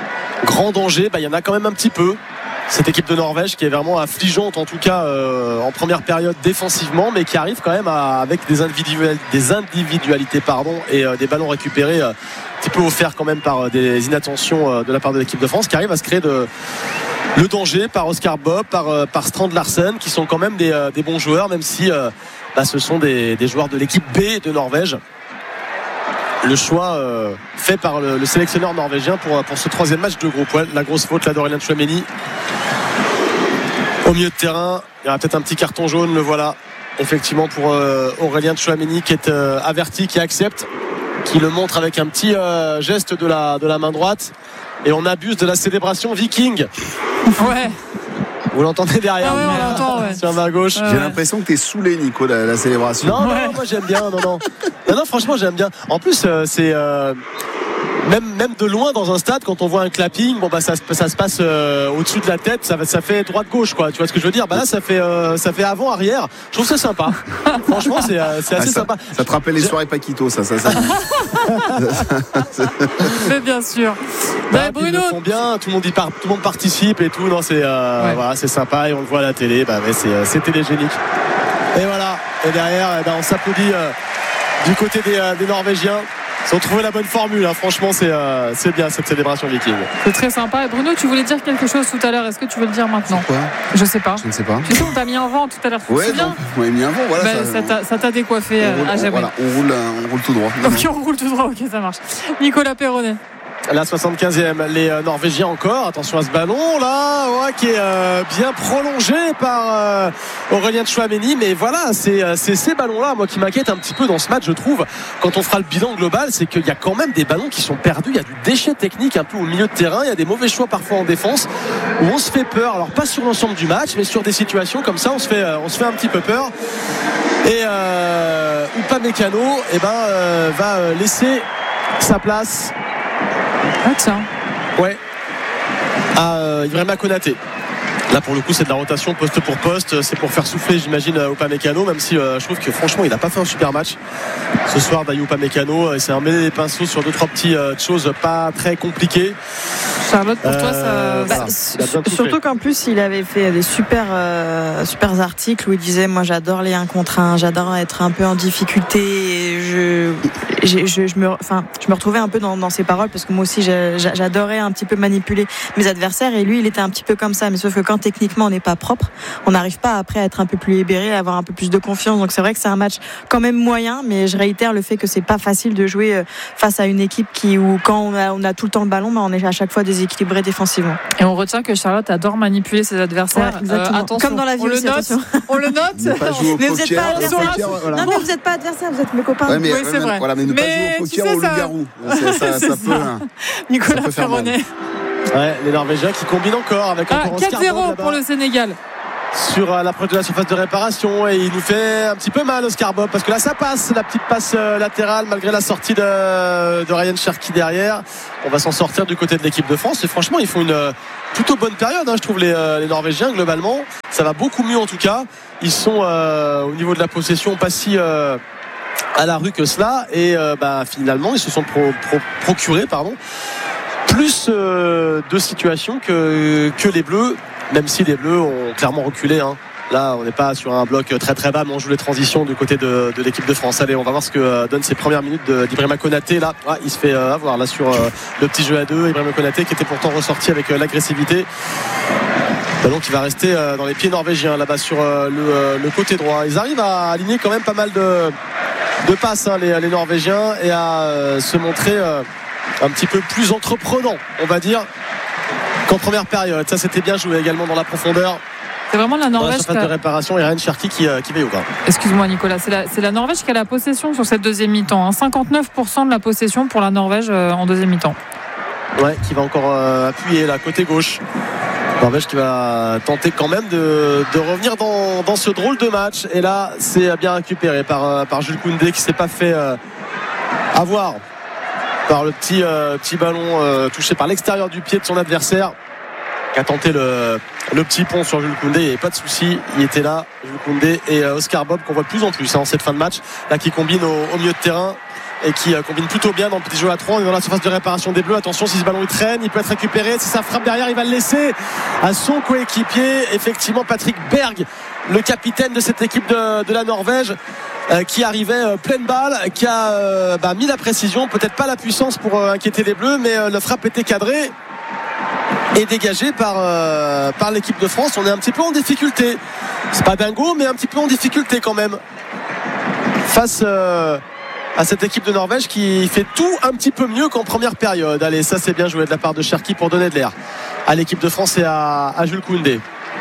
grand danger, bah, il y en a quand même un petit peu. Cette équipe de Norvège qui est vraiment affligeante en tout cas euh, en première période défensivement, mais qui arrive quand même à, avec des, individual, des individualités pardon, et euh, des ballons récupérés euh, un petit peu offerts quand même par euh, des inattentions euh, de la part de l'équipe de France, qui arrive à se créer de, le danger par Oscar Bob, par, euh, par Strand Larsen, qui sont quand même des, euh, des bons joueurs, même si euh, bah, ce sont des, des joueurs de l'équipe B de Norvège. Le choix euh, fait par le, le sélectionneur norvégien pour, pour ce troisième match de groupe. Ouais, la grosse faute là d'Aurélien Tchouaméni au milieu de terrain. Il y aura peut-être un petit carton jaune, le voilà effectivement pour euh, Aurélien Tchouaméni qui est euh, averti, qui accepte, qui le montre avec un petit euh, geste de la, de la main droite, et on abuse de la célébration viking. Ouais. Vous l'entendez derrière? Ah ouais, on l'entend, ouais. Sur ma gauche. J'ai l'impression que t'es saoulé, Nico, la, la célébration. Non, non, Ouais. moi j'aime bien. Non, non. Non, non, franchement, j'aime bien. En plus, euh, c'est. Euh, Même, même de loin dans un stade, quand on voit un clapping, bon bah ça, ça se passe euh, au-dessus de la tête, ça, ça fait droite-gauche quoi. Tu vois ce que je veux dire? Bah là ça fait euh, ça fait avant-arrière. Je trouve ça sympa. Franchement c'est, euh, c'est assez Ah, ça, sympa. ça te rappelle les soirées Paquito, ça, ça, ça. Mais bien sûr. Bah, Bah, Bruno, Bruno, ils le font bien, tout le monde y part, tout le monde participe et tout. Non, c'est euh, Ouais. voilà, c'est sympa et on le voit à la télé. Bah ouais, c'est, c'est télégénique. Et voilà. Et derrière, eh ben, on s'applaudit euh, du côté des, euh, des Norvégiens. Ils ont trouvé la bonne formule, hein. Franchement c'est, euh, c'est bien cette célébration viking. c'est très sympa. Et Bruno, tu voulais dire quelque chose tout à l'heure. Est-ce que tu veux le dire maintenant? Quoi? Je sais pas. Je ne sais pas. Tu sais, on t'a mis en vent tout à l'heure. Tu te Ouais, souviens? donc, on m'a mis un vent, voilà. Bah, ça, ça t'a- ça t'a décoiffé on roule, à on- jamais. voilà, on roule, euh, on roule tout droit. Non, Ok, non. on roule tout droit. Ok, ça marche. Nicolas Perronnet. La soixante-quinzième, les euh, Norvégiens encore. Attention à ce ballon là, ouais, qui est euh, bien prolongé par euh, Aurélien Tchouaméni. Mais voilà, c'est, euh, c'est ces ballons-là, moi, qui m'inquiètent un petit peu dans ce match, je trouve. Quand on fera le bilan global, c'est qu'il y a quand même des ballons qui sont perdus. Il y a du déchet technique un peu au milieu de terrain. Il y a des mauvais choix parfois en défense où on se fait peur. Alors pas sur l'ensemble du match, mais sur des situations comme ça, on se fait, euh, on se fait un petit peu peur. Et euh, Upamecano, eh ben, euh, va euh, laisser sa place. Ah tiens. Ouais. À euh, Ibrahima Konaté. Là pour le coup c'est de la rotation poste pour poste. C'est pour faire souffler j'imagine Upamecano, même si euh, je trouve que franchement il n'a pas fait un super match ce soir. Dayo Upamecano, il s'est emmêlé les pinceaux sur deux trois petites euh, choses pas très compliquées. Charlotte, pour euh, toi, ça. Bah, voilà. Surtout qu'en plus, il avait fait des super, euh, super articles où il disait moi, j'adore les un contre un, j'adore être un peu en difficulté. Et je, je, je, je, me, enfin, je me retrouvais un peu dans, dans ses paroles parce que moi aussi, j'adorais un petit peu manipuler mes adversaires. Et lui, il était un petit peu comme ça. Mais sauf que quand techniquement, on n'est pas propre, on n'arrive pas après à être un peu plus libéré, à avoir un peu plus de confiance. Donc c'est vrai que c'est un match quand même moyen. Mais je réitère le fait que c'est pas facile de jouer face à une équipe qui, où quand on a, on a tout le temps le ballon, bah, on est à chaque fois déséquilibré défensivement. Et on retient que Charlotte adore manipuler ses adversaires. Ouais, exactement. Euh, attention, comme dans la vie, on le note. On le note. Mais vous n'êtes pas adversaire. Voilà. Non, mais vous n'êtes pas adversaire, vous êtes mes copains. Ouais, mais, oui, c'est ouais, vrai. Voilà, mais ne mais pas jouer au poker ou au loup-garou. Ça, ça, ça, ça peut. Hein, Nicolas Perronnet. Ouais, les Norvégiens qui combinent encore avec ah, quatre zéro pour le Sénégal. Sur l'approche de la surface de réparation et il nous fait un petit peu mal Oscar Bob parce que là ça passe, la petite passe latérale malgré la sortie de, de Ryan Cherki derrière. On va s'en sortir du côté de l'équipe de France et franchement ils font une plutôt bonne période hein, je trouve les, les Norvégiens globalement ça va beaucoup mieux en tout cas. Ils sont euh, au niveau de la possession pas si euh, à la rue que cela et euh, bah, finalement ils se sont pro, pro, procurés pardon, plus euh, de situations que, que les Bleus. Même si les Bleus ont clairement reculé hein. Là on n'est pas sur un bloc très très bas mais on joue les transitions du côté de, de l'équipe de France. Allez on va voir ce que donnent ces premières minutes d'Ibrahima Konaté. Là ah, il se fait avoir là sur euh, le petit jeu à deux. Ibrahima Konaté qui était pourtant ressorti avec euh, l'agressivité. Ballon qui va rester euh, dans les pieds norvégiens là-bas sur euh, le, euh, le côté droit. Ils arrivent à aligner quand même pas mal de, de passes hein, les, les Norvégiens et à euh, se montrer euh, un petit peu plus entreprenant on va dire qu'en première période. Ça c'était bien joué également dans la profondeur. C'est vraiment la Norvège qui a... de réparation et Ryan Cherki qui, euh, qui veille au gras. Excuse-moi Nicolas, c'est la, c'est la Norvège qui a la possession sur cette deuxième mi-temps hein. cinquante-neuf pour cent de la possession pour la Norvège euh, en deuxième mi-temps. Ouais, qui va encore euh, appuyer là côté gauche. Norvège qui va tenter quand même de, de revenir dans, dans ce drôle de match et là c'est bien récupéré par, euh, par Jules Koundé qui s'est pas fait euh, avoir par le petit, euh, petit ballon euh, touché par l'extérieur du pied de son adversaire qui a tenté le, le petit pont sur Jules Koundé. Il n'y avait pas de souci, il était là Jules Koundé et euh, Oscar Bob qu'on voit de plus en plus hein, en cette fin de match là qui combine au, au milieu de terrain et qui euh, combine plutôt bien dans le petit jeu à trois. On est dans la surface de réparation des Bleus. Attention si ce ballon il traîne il peut être récupéré, si ça frappe derrière il va le laisser à son coéquipier effectivement Patrick Berg le capitaine de cette équipe de, de la Norvège euh, qui arrivait euh, pleine balle qui a euh, bah, mis la précision, peut-être pas la puissance pour euh, inquiéter les Bleus mais euh, le frappe était cadré et dégagé par, euh, par l'équipe de France. On est un petit peu en difficulté, c'est pas dingo mais un petit peu en difficulté quand même face euh, à cette équipe de Norvège qui fait tout un petit peu mieux qu'en première période. Allez ça c'est bien joué de la part de Cherki pour donner de l'air à l'équipe de France et à, à Jules Koundé.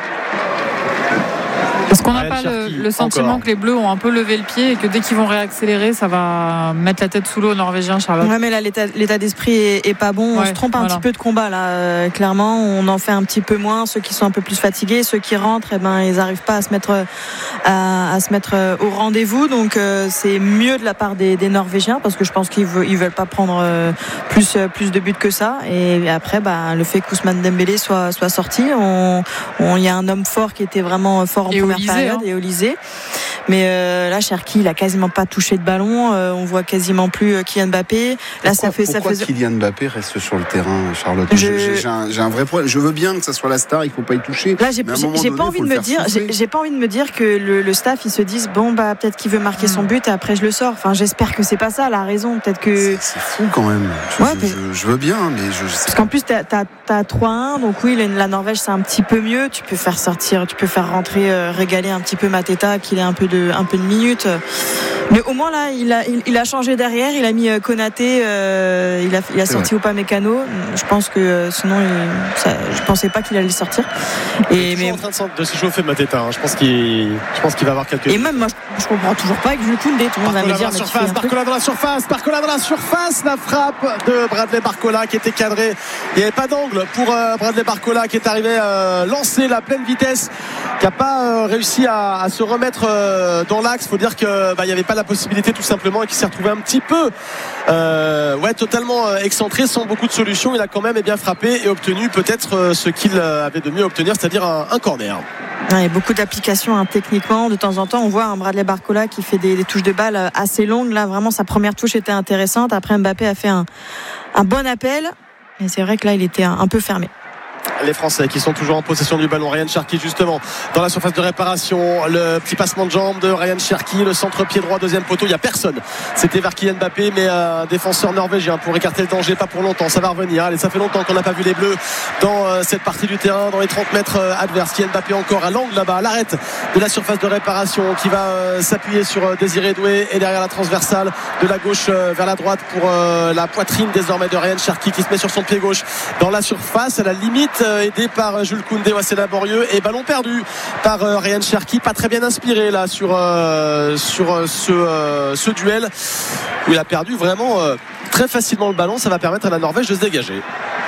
Est-ce qu'on n'a pas le, le sentiment encore que les Bleus ont un peu levé le pied et que dès qu'ils vont réaccélérer, ça va mettre la tête sous l'eau aux Norvégiens, Charlotte? Ouais, mais là, l'état, l'état d'esprit est, est pas bon. On ouais, se trompe un voilà. petit peu de combat, là. Euh, clairement, on en fait un petit peu moins. Ceux qui sont un peu plus fatigués, ceux qui rentrent, eh ben, ils n'arrivent pas à se mettre, à, à se mettre au rendez-vous. Donc, euh, c'est mieux de la part des, des Norvégiens parce que je pense qu'ils veulent, ils veulent pas prendre euh, plus, plus de buts que ça. Et après, bah, le fait qu'Ousmane Dembélé soit, soit sorti, on, on, y a un homme fort qui était vraiment fort en et première Olysée, période hein. et Olysée. Mais euh, là, Cherki, il a quasiment pas touché de ballon. Euh, on voit quasiment plus euh, Kylian Mbappé. Là, pourquoi, ça fait, pourquoi ça fait. Kylian Mbappé reste sur le terrain, Charlotte? Je... J'ai, j'ai, un, j'ai un vrai problème. Je veux bien que ça soit la star, il faut pas y toucher. Là, j'ai, j'ai, j'ai pas envie de me dire, j'ai, j'ai pas envie de me dire que le, le staff, ils se disent bon bah peut-être qu'il veut marquer son but et après je le sors. Enfin, j'espère que c'est pas ça la raison. Peut-être que. C'est, c'est fou quand même. Je, ouais, je, mais... je, je veux bien, mais je. je sais Parce qu'en plus, t'as, t'as, t'as trois un, donc oui, la, la Norvège c'est un petit peu mieux. Tu peux faire sortir, tu peux faire rentrer, euh, régaler un petit peu Mateta, qu'il ait un peu de, un peu de minutes. Mais au moins là, il a, il, il a changé derrière. Il a mis Konaté, euh, il a, il a sorti Upamecano. Je pense que euh, sinon, il, ça, je pensais pas qu'il allait sortir. Et il est mais... en train de, de se chauffer Mateta. Hein. Je pense qu'il, je pense qu'il va avoir quelques. Et même moi, je, je comprends toujours pas avec Jules Koundé. Tout le monde va me dire. Surface, Barcola dans la surface, Barcola dans la surface. La frappe de Bradley Barcola qui était cadrée. Il n'y avait pas d'angle pour euh, Bradley Barcola qui est arrivé euh, lancer la pleine vitesse, qui n'a pas euh, réussi à, à se remettre euh, dans l'axe. Il faut dire que bah, il n'y avait pas la possibilité tout simplement et qui s'est retrouvé un petit peu euh, ouais, totalement euh, excentré sans beaucoup de solutions. Il a quand même eh bien frappé et obtenu peut-être euh, ce qu'il avait de mieux à obtenir, c'est-à-dire un, un corner. Il y a beaucoup d'applications hein, techniquement. De temps en temps, on voit un Bradley Barcola qui fait des, des touches de balle assez longues. Là, vraiment, sa première touche était intéressante. Après, Mbappé a fait un, un bon appel. Mais c'est vrai que là, il était un, un peu fermé. Les Français qui sont toujours en possession du ballon. Ryan Cherki justement dans la surface de réparation, le petit passement de jambe de Ryan Cherki, le centre pied droit deuxième poteau, il n'y a personne, c'était vers Kylian Mbappé, mais un euh, défenseur norvégien pour écarter le danger, pas pour longtemps, ça va revenir. Allez, ça fait longtemps qu'on n'a pas vu les Bleus dans euh, cette partie du terrain, dans les trente mètres euh, adverses. Kylian Mbappé encore à l'angle là-bas, à l'arrêt de la surface de réparation, qui va euh, s'appuyer sur euh, Désiré Doué, et derrière la transversale de la gauche euh, vers la droite pour euh, la poitrine désormais de Ryan Cherki, qui se met sur son pied gauche dans la surface, à la limite euh, aidé par Jules Koundé. Ouais, c'est laborieux, et ballon perdu par euh, Ryan Cherki, pas très bien inspiré là sur, euh, sur euh, ce, euh, ce duel où il a perdu vraiment euh, très facilement le ballon. Ça va permettre à la Norvège de se dégager.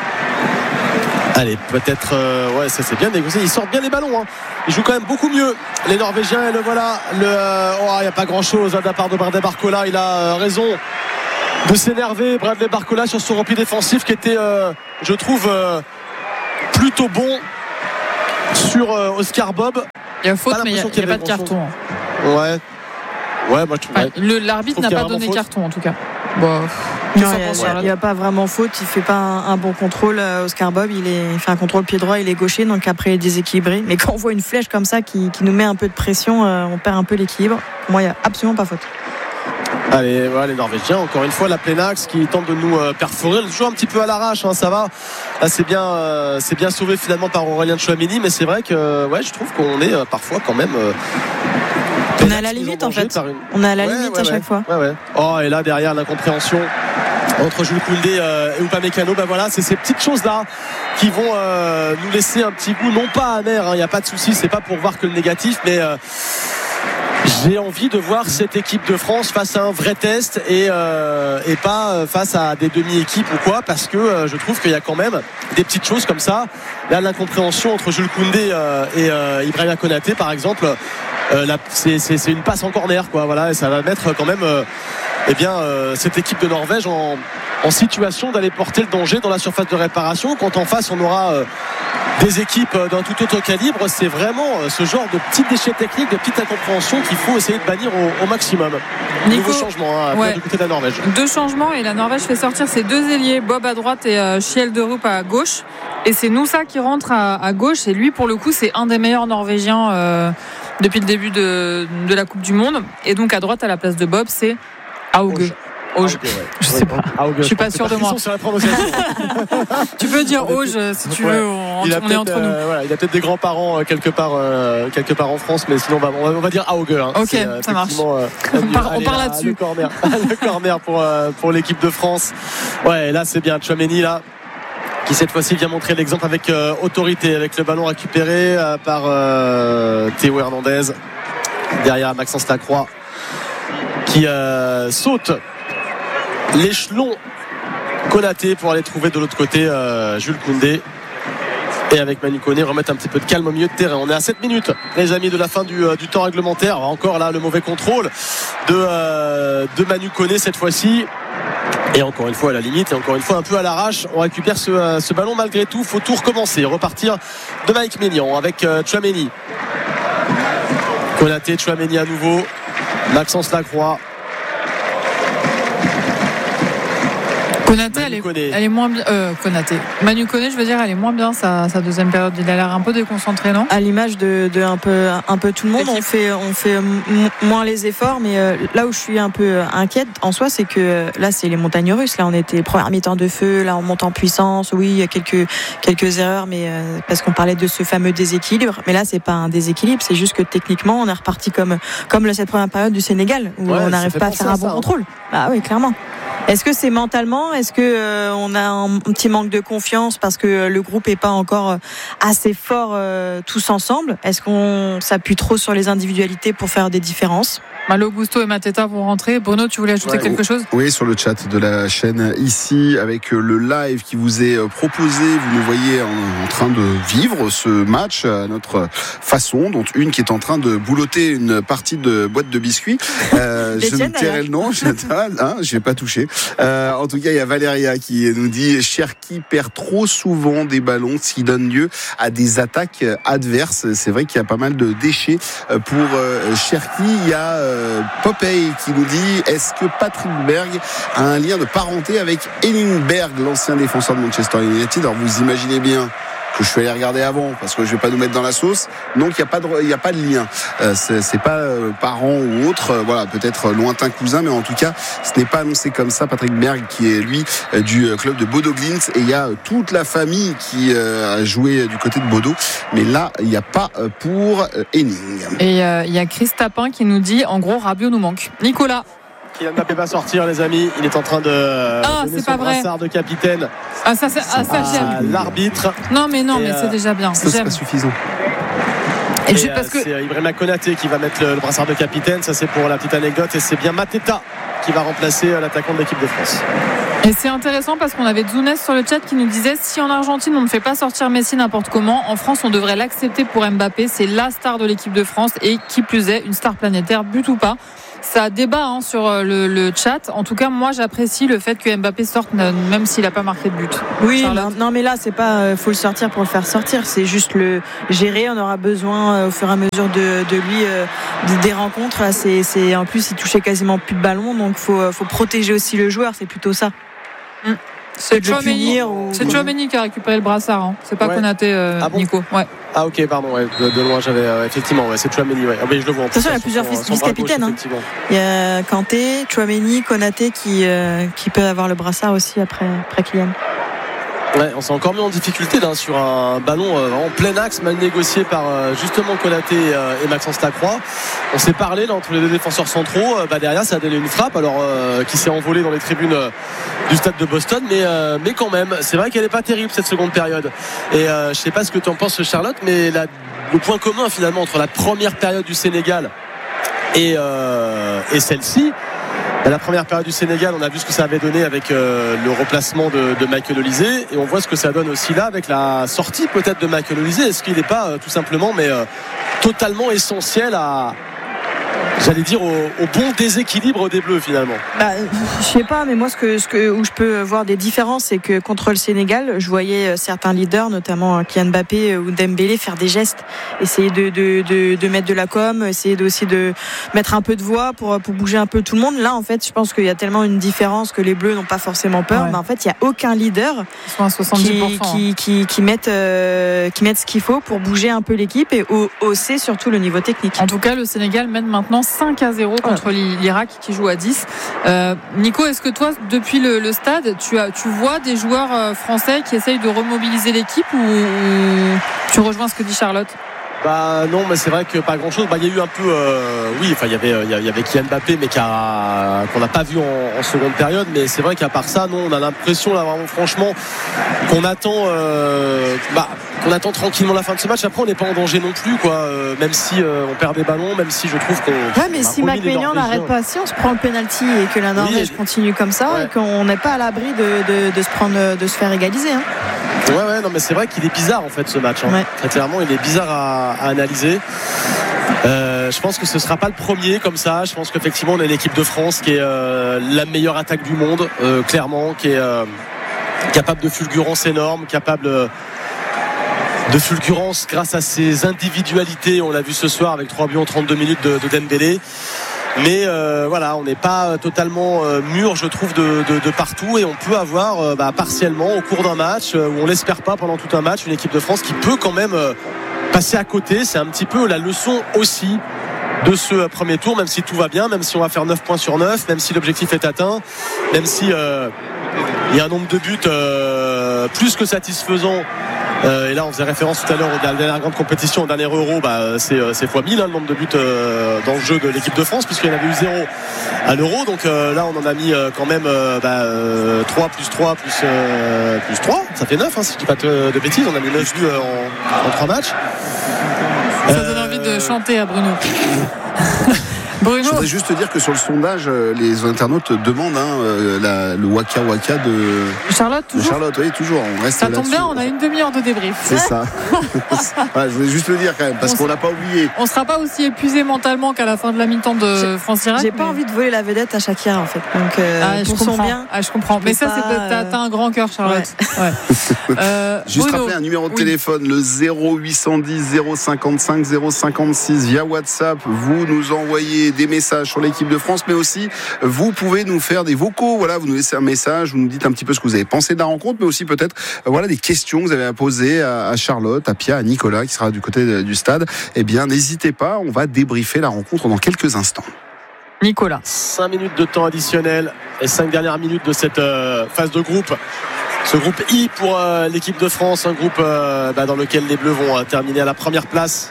Allez, peut-être euh, ouais, ça c'est bien négocié, ils sortent bien les ballons, hein. Ils jouent quand même beaucoup mieux les Norvégiens, et le voilà le, euh, oh, il n'y a pas grand chose hein, de la part de Bradley Barcola. Il a euh, raison de s'énerver, Bradley Barcola, sur son repli défensif qui était euh, je trouve euh, plutôt bon sur euh, Oscar Bob. Il y a faute, mais il n'y a, a, a pas de carton. Ouais. Ouais, moi je trouve. Ouais, le, l'arbitre n'a pas donné carton en tout cas. Bon, il n'y a, a pas vraiment faute. Il fait pas un, un bon contrôle. Oscar Bob, il, est, il fait un contrôle pied droit, il est gaucher, donc après il est déséquilibré. Mais quand on voit une flèche comme ça qui, qui nous met un peu de pression, euh, on perd un peu l'équilibre. Pour moi, il n'y a absolument pas faute. Allez, voilà, les Norvégiens, encore une fois, la pleine axe qui tente de nous euh, perforer. Le jeu un petit peu à l'arrache, hein, ça va. Là, c'est bien, euh, c'est bien sauvé finalement par Aurélien Tchouaméni, mais c'est vrai que ouais, je trouve qu'on est euh, parfois quand même. Euh, on est à la limite en fait. Une... On est à la ouais, limite ouais, à ouais. chaque fois. Ouais, ouais. Oh, et là derrière l'incompréhension entre Jules Koundé euh, et Upamecano, ben voilà, c'est ces petites choses là qui vont euh, nous laisser un petit goût, non pas amer, il hein, n'y a pas de souci, c'est pas pour voir que le négatif, mais euh, j'ai envie de voir cette équipe de France face à un vrai test et, euh, et pas face à des demi-équipes ou quoi, parce que euh, je trouve qu'il y a quand même des petites choses comme ça. Là, l'incompréhension entre Jules Koundé euh, et euh, Ibrahima Konaté par exemple, euh, là, c'est, c'est, c'est une passe en corner quoi, voilà, et ça va mettre quand même euh, eh bien, euh, cette équipe de Norvège en, en situation d'aller porter le danger dans la surface de réparation. Quand en face on aura euh, des équipes d'un tout autre calibre, c'est vraiment ce genre de petits déchets techniques, de petites incompréhensions qu'il faut essayer de bannir au, au maximum. Nico, nouveau changement hein, ouais. du côté de la Norvège. Deux changements, et la Norvège fait sortir ses deux ailiers, Bob à droite et euh, Schjelderup à gauche, et c'est Noussa qui rentre à, à gauche, et lui pour le coup c'est un des meilleurs Norvégiens euh, depuis le début de, de la Coupe du Monde, et donc à droite à la place de Bob c'est Auge. Auge, okay, ouais. Je sais pas. Auge, je suis pas sûr de moi. Tu peux dire Auge si tu ouais. veux. On, on est entre nous. Euh, voilà, il a peut-être des grands-parents euh, quelque part, euh, quelque part en France, mais sinon on va, on va dire Auge. Hein. Ok, c'est, ça marche. Euh, on part, on part là-dessus. Le corner, le corner pour euh, pour l'équipe de France. Ouais, là c'est bien. Tchouaméni là, qui cette fois-ci vient montrer l'exemple avec euh, autorité, avec le ballon récupéré euh, par euh, Théo Hernandez derrière Maxence Lacroix, qui euh, saute l'échelon Konaté pour aller trouver de l'autre côté euh, Jules Koundé, et avec Manu Koné remettre un petit peu de calme au milieu de terrain. On est à sept minutes les amis de la fin du, euh, du temps réglementaire. Encore là le mauvais contrôle de, euh, de Manu Koné cette fois-ci, et encore une fois à la limite, et encore une fois un peu à l'arrache. On récupère ce, euh, ce ballon malgré tout. Faut tout recommencer, repartir de Mike Maignan avec euh, Tchouaméni, Konaté, Tchouaméni à nouveau, Maxence Lacroix. Konaté, elle est, elle est moins bien. Euh, Konaté. Manu Koné, je veux dire, elle est moins bien sa, sa deuxième période. Il a l'air un peu déconcentré, non ? À l'image de, de un peu, un peu tout le monde, on fait, on fait m- moins les efforts. Mais euh, là où je suis un peu inquiète en soi, c'est que euh, là, c'est les montagnes russes. Là, on était première mi-temps de feu. Là, on monte en puissance. Oui, il y a quelques, quelques erreurs, mais euh, parce qu'on parlait de ce fameux déséquilibre. Mais là, c'est pas un déséquilibre. C'est juste que techniquement, on est reparti comme, comme cette première période du Sénégal, où ouais, on n'arrive pas à faire un bon ça, contrôle. Bah oui, clairement. Est-ce que c'est mentalement ? Est-ce que euh, on a un petit manque de confiance parce que le groupe est pas encore assez fort euh, tous ensemble ? Est-ce qu'on s'appuie trop sur les individualités pour faire des différences ? Malo Gusto et Mateta vont rentrer. Bruno, tu voulais ajouter ouais, quelque chose ? Oui, sur le chat de la chaîne ici, avec le live qui vous est proposé, vous nous voyez en, en train de vivre ce match à notre façon, dont une qui est en train de boulotter une partie de boîte de biscuits. Euh, je me tairai le nom, je hein, j'ai pas touché. Euh, en tout cas, il y a Valéria qui nous dit Cherki perd trop souvent des ballons, ce qui donne lieu à des attaques adverses. C'est vrai qu'il y a pas mal de déchets pour Cherki. Il y a euh, Popeye qui nous dit: est-ce que Patrick Berg a un lien de parenté avec Henning Berg, l'ancien défenseur de Manchester United? Alors vous imaginez bien que je suis allé regarder avant parce que je vais pas nous mettre dans la sauce. Donc il y a pas de il y a pas de lien. Euh, c'est, c'est pas euh, parent ou autre. Euh, voilà, peut-être lointain cousin, mais en tout cas, ce n'est pas annoncé comme ça. Patrick Berg, qui est lui euh, du euh, club de Bodo Glimt, et il y a euh, toute la famille qui euh, a joué euh, du côté de Bodo. Mais là, il n'y a pas euh, pour euh, Henning. Et il euh, y a Chris Tapin qui nous dit: en gros, Rabiot nous manque. Nicolas. Kylian Mbappé va sortir, les amis. Il est en train de ah, donner c'est son pas vrai. brassard de capitaine ah, ça, c'est, ah, ça, j'aime. l'arbitre. Non, mais non, Et mais euh, c'est déjà bien. Ça, c'est J'aime. pas suffisant. Et Et je, euh, parce que... c'est Ibrahima Konaté qui va mettre le, le brassard de capitaine. Ça, c'est pour la petite anecdote. Et c'est bien Mateta qui va remplacer l'attaquant de l'équipe de France. Et c'est intéressant parce qu'on avait Zounes sur le chat qui nous disait: si en Argentine on ne fait pas sortir Messi n'importe comment, en France on devrait l'accepter pour Mbappé. C'est la star de l'équipe de France et qui plus est une star planétaire, but ou pas. Ça débat hein, sur le, le chat. En tout cas, moi j'apprécie le fait que Mbappé sorte même s'il n'a pas marqué de but. Oui, non, non, mais là c'est pas euh, faut le sortir pour le faire sortir, c'est juste le gérer. On aura besoin euh, au fur et à mesure de, de lui euh, des rencontres. Là, c'est, c'est en plus il touchait quasiment plus de ballon, donc faut faut protéger aussi le joueur. C'est plutôt ça. Hum. C'est Tchouaméni ou... qui a récupéré le brassard. Hein. C'est pas ouais. Konaté, euh, ah bon Nico. Ouais. Ah ok, pardon. Ouais, de, de loin, j'avais euh, effectivement. Ouais, c'est Tchouaméni. Ouais. Ah, mais je le vois. En De toute façon, il y a plusieurs vice-capitaines. Hein. Il y a Kanté, Tchouaméni, Konaté qui euh, qui peut avoir le brassard aussi après après Kylian. Ouais, on s'est encore mis en difficulté là, sur un ballon euh, en plein axe, mal négocié par euh, justement Konaté euh, et Maxence Lacroix. On s'est parlé là entre les deux défenseurs centraux. Euh, bah, derrière, ça a donné une frappe, alors euh, qui s'est envolée dans les tribunes euh, du stade de Boston, mais euh, mais quand même, c'est vrai qu'elle n'est pas terrible cette seconde période. Et euh, je sais pas ce que tu en penses, Charlotte, mais la, le point commun finalement entre la première période du Sénégal et euh, et celle-ci. La première période du Sénégal, on a vu ce que ça avait donné avec euh, le remplacement de, de Michael Olise, et on voit ce que ça donne aussi là avec la sortie peut-être de Michael Olise. Est-ce qu'il n'est pas euh, tout simplement mais euh, totalement essentiel à, j'allais dire, au, au bon déséquilibre des Bleus finalement? Bah, je sais pas, mais moi ce que, ce que où je peux voir des différences, c'est que contre le Sénégal, je voyais certains leaders, notamment Kylian Mbappé ou Dembélé, faire des gestes, essayer de, de, de, de mettre de la com, essayer aussi de mettre un peu de voix pour, pour bouger un peu tout le monde. Là, en fait, je pense qu'il y a tellement une différence que les Bleus n'ont pas forcément peur. Ouais. Mais en fait, il y a aucun leader Ils sont à soixante-dix pour cent, qui, qui, qui, qui mettent euh, qui mettent ce qu'il faut pour bouger un peu l'équipe et hausser surtout le niveau technique. En tout cas, le Sénégal mène maintenant cinq à zéro contre l'Irak qui joue à dix. Euh, Nico, est-ce que toi, depuis le, le stade, tu, as, tu vois des joueurs français qui essayent de remobiliser l'équipe, ou, ou tu rejoins ce que dit Charlotte? Bah non, mais c'est vrai que pas grand chose. Bah il y a eu un peu, euh, oui, enfin il y avait, il y avait Kylian Mbappé, mais qui a, qu'on n'a pas vu en, en seconde période. Mais c'est vrai qu'à part ça, non, on a l'impression là vraiment franchement qu'on attend, euh, bah qu'on attend tranquillement la fin de ce match. Après, on n'est pas en danger non plus, quoi. Euh, même si euh, on perd des ballons, même si je trouve qu'on. Ouais, mais si Mac-Maignan n'arrête pas, si on se prend le penalty et que la Norvège oui, continue comme ça, ouais. Et qu'on n'est pas à l'abri de, de, de se prendre, de se faire égaliser. Hein. Ouais, ouais, non, mais c'est vrai qu'il est bizarre en fait ce match. Hein. Ouais. Très clairement, il est bizarre à, à analyser. Euh, je pense que ce sera pas le premier comme ça. Je pense qu'effectivement, on a une équipe de France qui est euh, la meilleure attaque du monde, euh, clairement, qui est euh, capable de fulgurance énorme, capable euh, de fulgurance grâce à ses individualités. On l'a vu ce soir avec trois buts en trente-deux minutes de, de Dembélé. Mais euh, voilà, on n'est pas totalement euh, mûr, je trouve, de, de, de partout, et on peut avoir euh, bah, partiellement au cours d'un match, euh, où on l'espère pas pendant tout un match, une équipe de France qui peut quand même euh, passer à côté. C'est un petit peu la leçon aussi de ce premier tour, même si tout va bien, même si on va faire neuf points sur neuf, même si l'objectif est atteint, même si euh, il y a un nombre de buts euh, plus que satisfaisant. Euh, et là on faisait référence tout à l'heure à la dernière grande compétition, au dernier Euro, bah, c'est, c'est fois mille hein, le nombre de buts euh, dans le jeu de l'équipe de France, puisqu'il y en avait eu zéro à l'Euro. Donc euh, là on en a mis euh, quand même euh, bah, euh, trois plus trois plus, euh, plus trois, ça fait neuf hein, si je dis pas de, de bêtises. On a mis neuf buts euh, en, en trois matchs. Ça euh... donne envie de chanter à Bruno. Bruno. Je voudrais juste te dire que sur le sondage, les internautes demandent hein, la, le Waka Waka de Charlotte. Toujours. De Charlotte, oui, toujours. On reste ça tombe bien, on a une demi-heure de débrief. C'est ça. Ouais, je voulais juste le dire quand même, parce on qu'on l'a pas oublié. On sera pas aussi épuisé mentalement qu'à la fin de la mi-temps de France-Irak. J'ai mais... pas envie de voler la vedette à Shakira en fait. Donc, euh, ah, je comprends. Bien, ah, je comprends. Mais ça, pas, c'est t'as, t'as un grand cœur, Charlotte. Ouais. Ouais. euh, juste Bruno. Rappeler un numéro de oui. téléphone, le zéro huit cent dix zéro cinquante-cinq zéro cinquante-six via WhatsApp. Vous nous envoyez des, des messages sur l'équipe de France, mais aussi vous pouvez nous faire des vocaux. Voilà, vous nous laissez un message, vous nous dites un petit peu ce que vous avez pensé de la rencontre, mais aussi peut-être voilà des questions que vous avez à poser à, à Charlotte, à Pia, à Nicolas qui sera du côté de, du stade. Eh bien, n'hésitez pas, on va débriefer la rencontre dans quelques instants. Nicolas. cinq minutes de temps additionnel et cinq dernières minutes de cette euh, phase de groupe. Ce groupe I pour euh, l'équipe de France, un groupe euh, bah, dans lequel les Bleus vont euh, terminer à la première place,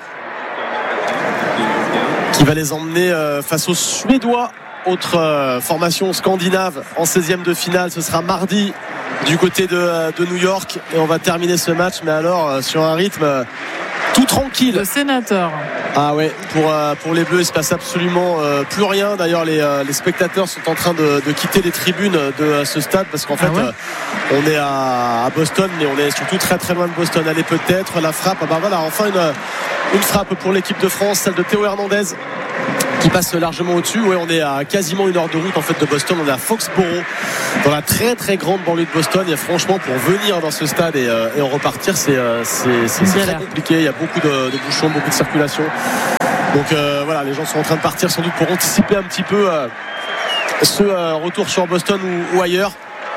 qui va les emmener euh, face aux Suédois. Autre euh, formation scandinave en seizième de finale, ce sera mardi du côté de, de New York, et on va terminer ce match, mais alors euh, sur un rythme euh, tout tranquille. Le sénateur. Ah ouais, pour, euh, pour les Bleus, il se passe absolument euh, plus rien. D'ailleurs, les, euh, les spectateurs sont en train de, de quitter les tribunes de euh, ce stade, parce qu'en fait, ah ouais. euh, on est à, à Boston, mais on est surtout très très loin de Boston. Allez, peut-être la frappe. Ah bah voilà, enfin une, une frappe pour l'équipe de France, celle de Théo Hernandez, qui passe largement au-dessus. Ouais, on est à quasiment une heure de route en fait de Boston. On est à Foxborough, dans la très très grande banlieue de Boston. Et franchement, pour venir dans ce stade et, euh, et en repartir, c'est, euh, c'est, c'est, c'est très compliqué. Il y a beaucoup de, de bouchons, beaucoup de circulation. Donc euh, voilà, les gens sont en train de partir sans doute pour anticiper un petit peu euh, ce euh, retour sur Boston ou, ou ailleurs.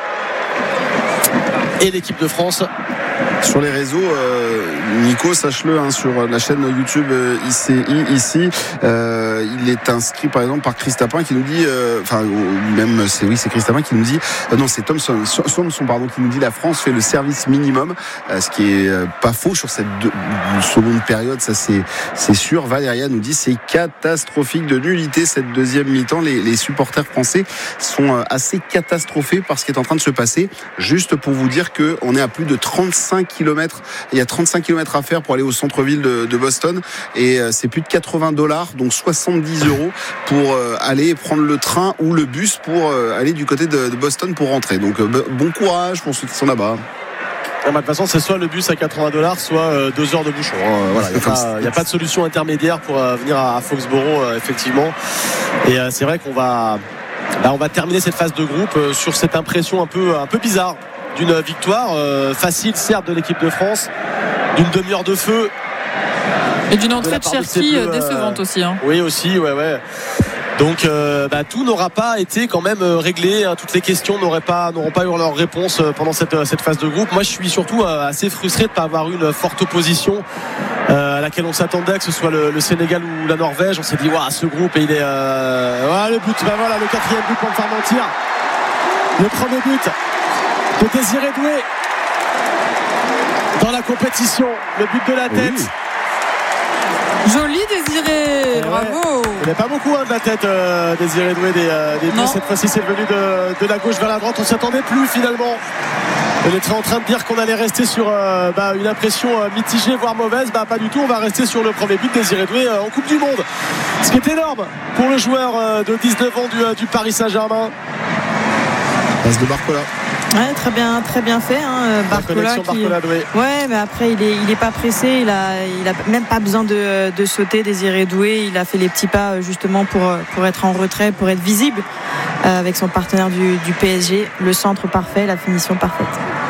Et l'équipe de France. Sur les réseaux, euh, Nico, sache-le, hein, sur la chaîne YouTube euh, I C I ici, euh, il est inscrit par exemple par Christapin qui nous dit, enfin euh, même c'est oui c'est Christapin qui nous dit, euh, non c'est Thomson, Thomson pardon qui nous dit la France fait le service minimum, euh, ce qui est euh, pas faux sur cette deux, seconde période, ça c'est c'est sûr. Valéria nous dit c'est catastrophique de nullité cette deuxième mi-temps. Les, les supporters français sont euh, assez catastrophés par ce qui est en train de se passer. Juste pour vous dire que on est à plus de trente-cinq kilomètres. Il y a trente-cinq kilomètres à faire pour aller au centre-ville de, de Boston, et euh, c'est plus de quatre-vingts dollars, donc soixante-dix euros pour euh, aller prendre le train ou le bus pour euh, aller du côté de, de Boston pour rentrer. Donc euh, bon courage pour ceux qui sont là-bas. De toute façon, c'est soit le bus à quatre-vingts dollars, soit euh, deux heures de bouchon. Euh, voilà, il n'y a, a pas de solution intermédiaire pour euh, venir à, à Foxborough, euh, effectivement. Et euh, c'est vrai qu'on va, bah, on va terminer cette phase de groupe euh, sur cette impression un peu, un peu bizarre d'une victoire euh, facile, certes, de l'équipe de France, d'une demi-heure de feu. Et d'une entrée de, de Cherki euh, décevante aussi. Hein. Oui, aussi, ouais, ouais. Donc euh, bah, tout n'aura pas été quand même euh, réglé, hein. Toutes les questions n'auraient pas, n'auront pas eu leur réponse euh, pendant cette, euh, cette phase de groupe. Moi je suis surtout euh, assez frustré de ne pas avoir eu une forte opposition euh, à laquelle on s'attendait, que ce soit le, le Sénégal ou la Norvège. On s'est dit waouh, ce groupe, et il est euh... ouais, le but, bah, voilà, le quatrième but pour me faire mentir. Le premier but de Désiré Doué dans la compétition, le but de la tête. Oui. Joli Désiré, ouais, bravo. Il n'y a pas beaucoup hein, de la tête euh, Désiré Doué des, euh, des deux. Cette fois-ci c'est venu de, de la gauche vers la droite. On ne s'attendait plus finalement. On était en train de dire qu'on allait rester sur euh, bah, une impression euh, mitigée voire mauvaise. Bah pas du tout, on va rester sur le premier but de Désiré Doué euh, en Coupe du Monde. Ce qui est énorme pour le joueur euh, de dix-neuf ans du, euh, du Paris Saint-Germain. Passe de Barcola. Ouais, très bien, très bien fait, hein, Barcola. Qui... Barcola Doué. Ouais, mais après il est, il est pas pressé, il a, il a même pas besoin de, de sauter. Désiré Doué, il a fait les petits pas justement pour, pour être en retrait, pour être visible euh, avec son partenaire du, du P S G. Le centre parfait, la finition parfaite.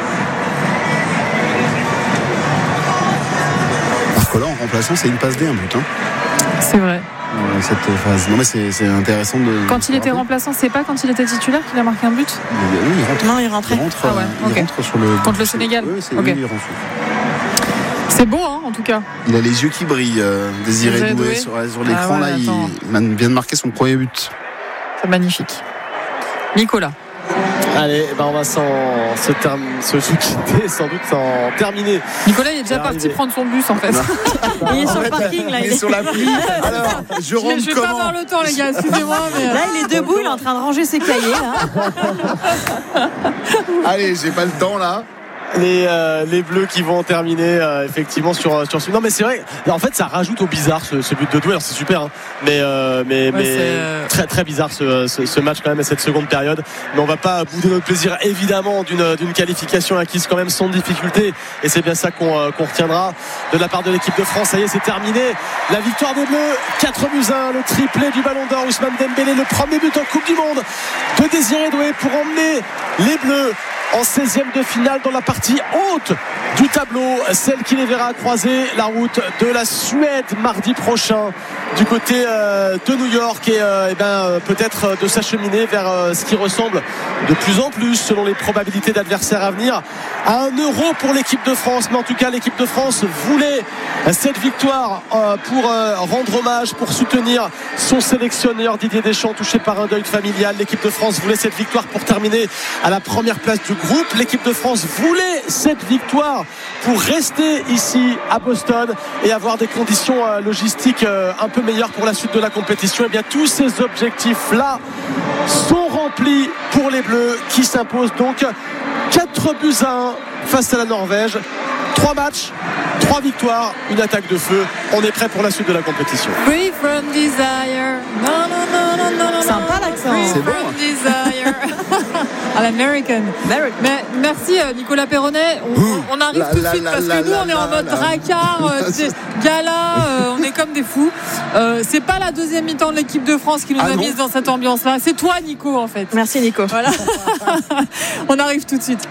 Barcola en remplaçant, c'est une passe D, un but. Hein. C'est vrai. Cette phase. Non mais c'est, c'est intéressant de. Quand il était remplaçant, c'est pas quand il était titulaire qu'il a marqué un but. Oui, il rentre. Non, il rentrait. Il rentre, ah ouais, il okay. rentre sur le. Contre le Sénégal. Oui, c'est, okay. oui, il rentre. C'est beau, hein, en tout cas. Il a les yeux qui brillent. Euh, Désiré Doué sur, sur l'écran ah ouais, là, il, il vient de marquer son premier but. C'est magnifique. Nicolas. Allez, ben on va s'en, se, term... se quitter, sans doute s'en terminer. Nicolas, il est déjà est parti arrivé. Prendre son bus en fait. Il est sur le parking là. Il est sur l'appli. Alors, je rentre Je vais comment pas avoir le temps, les gars, excusez-moi. Mais... Là, il est debout, il est en train de ranger ses cahiers là. Allez, j'ai pas le temps là. Les, euh, les Bleus qui vont terminer euh, effectivement sur sur ce. Non mais c'est vrai. En fait, ça rajoute au bizarre ce, ce but de Doué. Alors c'est super, hein, mais euh, mais ouais, mais euh... très très bizarre ce, ce, ce match quand même, et cette seconde période. Mais on va pas bouder notre plaisir évidemment d'une d'une qualification acquise quand même sans difficulté. Et c'est bien ça qu'on euh, qu'on retiendra de la part de l'équipe de France. Ça y est, c'est terminé. La victoire des Bleus, quatre buts à un, le triplé du Ballon d'Or, Ousmane Dembélé, le premier but en Coupe du Monde de Désiré Doué pour emmener les Bleus en seizième de finale dans la partie haute du tableau, celle qui les verra croiser la route de la Suède mardi prochain du côté euh, de New York et, euh, et ben, euh, peut-être de s'acheminer vers euh, ce qui ressemble de plus en plus, selon les probabilités d'adversaires à venir, à un euro pour l'équipe de France. Mais en tout cas, l'équipe de France voulait cette victoire euh, pour euh, rendre hommage, pour soutenir son sélectionneur Didier Deschamps, touché par un deuil familial. L'équipe de France voulait cette victoire pour terminer à la première place du groupe. L'équipe de France voulait cette victoire pour rester ici à Boston et avoir des conditions euh, logistiques euh, un peu meilleures pour la suite de la compétition. Et bien tous ces objectifs-là sont remplis pour les Bleus qui s'imposent donc quatre buts à un face à la Norvège. Trois matchs, trois victoires, une attaque de feu. On est prêt pour la suite de la compétition. Free from desire. Non, non, non, non, non, non. Sympa l'accent. Free C'est from bon. desire. À l'American. American. Mais merci euh, Nicolas Perronnet. On, on- on arrive La, tout de la, suite la, parce la, que nous la, on est en la, mode la. dracard, euh, tu sais, gala, euh, on est comme des fous. Euh, c'est pas la deuxième mi-temps de l'équipe de France qui nous Ah a non. mis dans cette ambiance-là. C'est toi Nico en fait. Merci Nico. Voilà. On arrive tout de suite.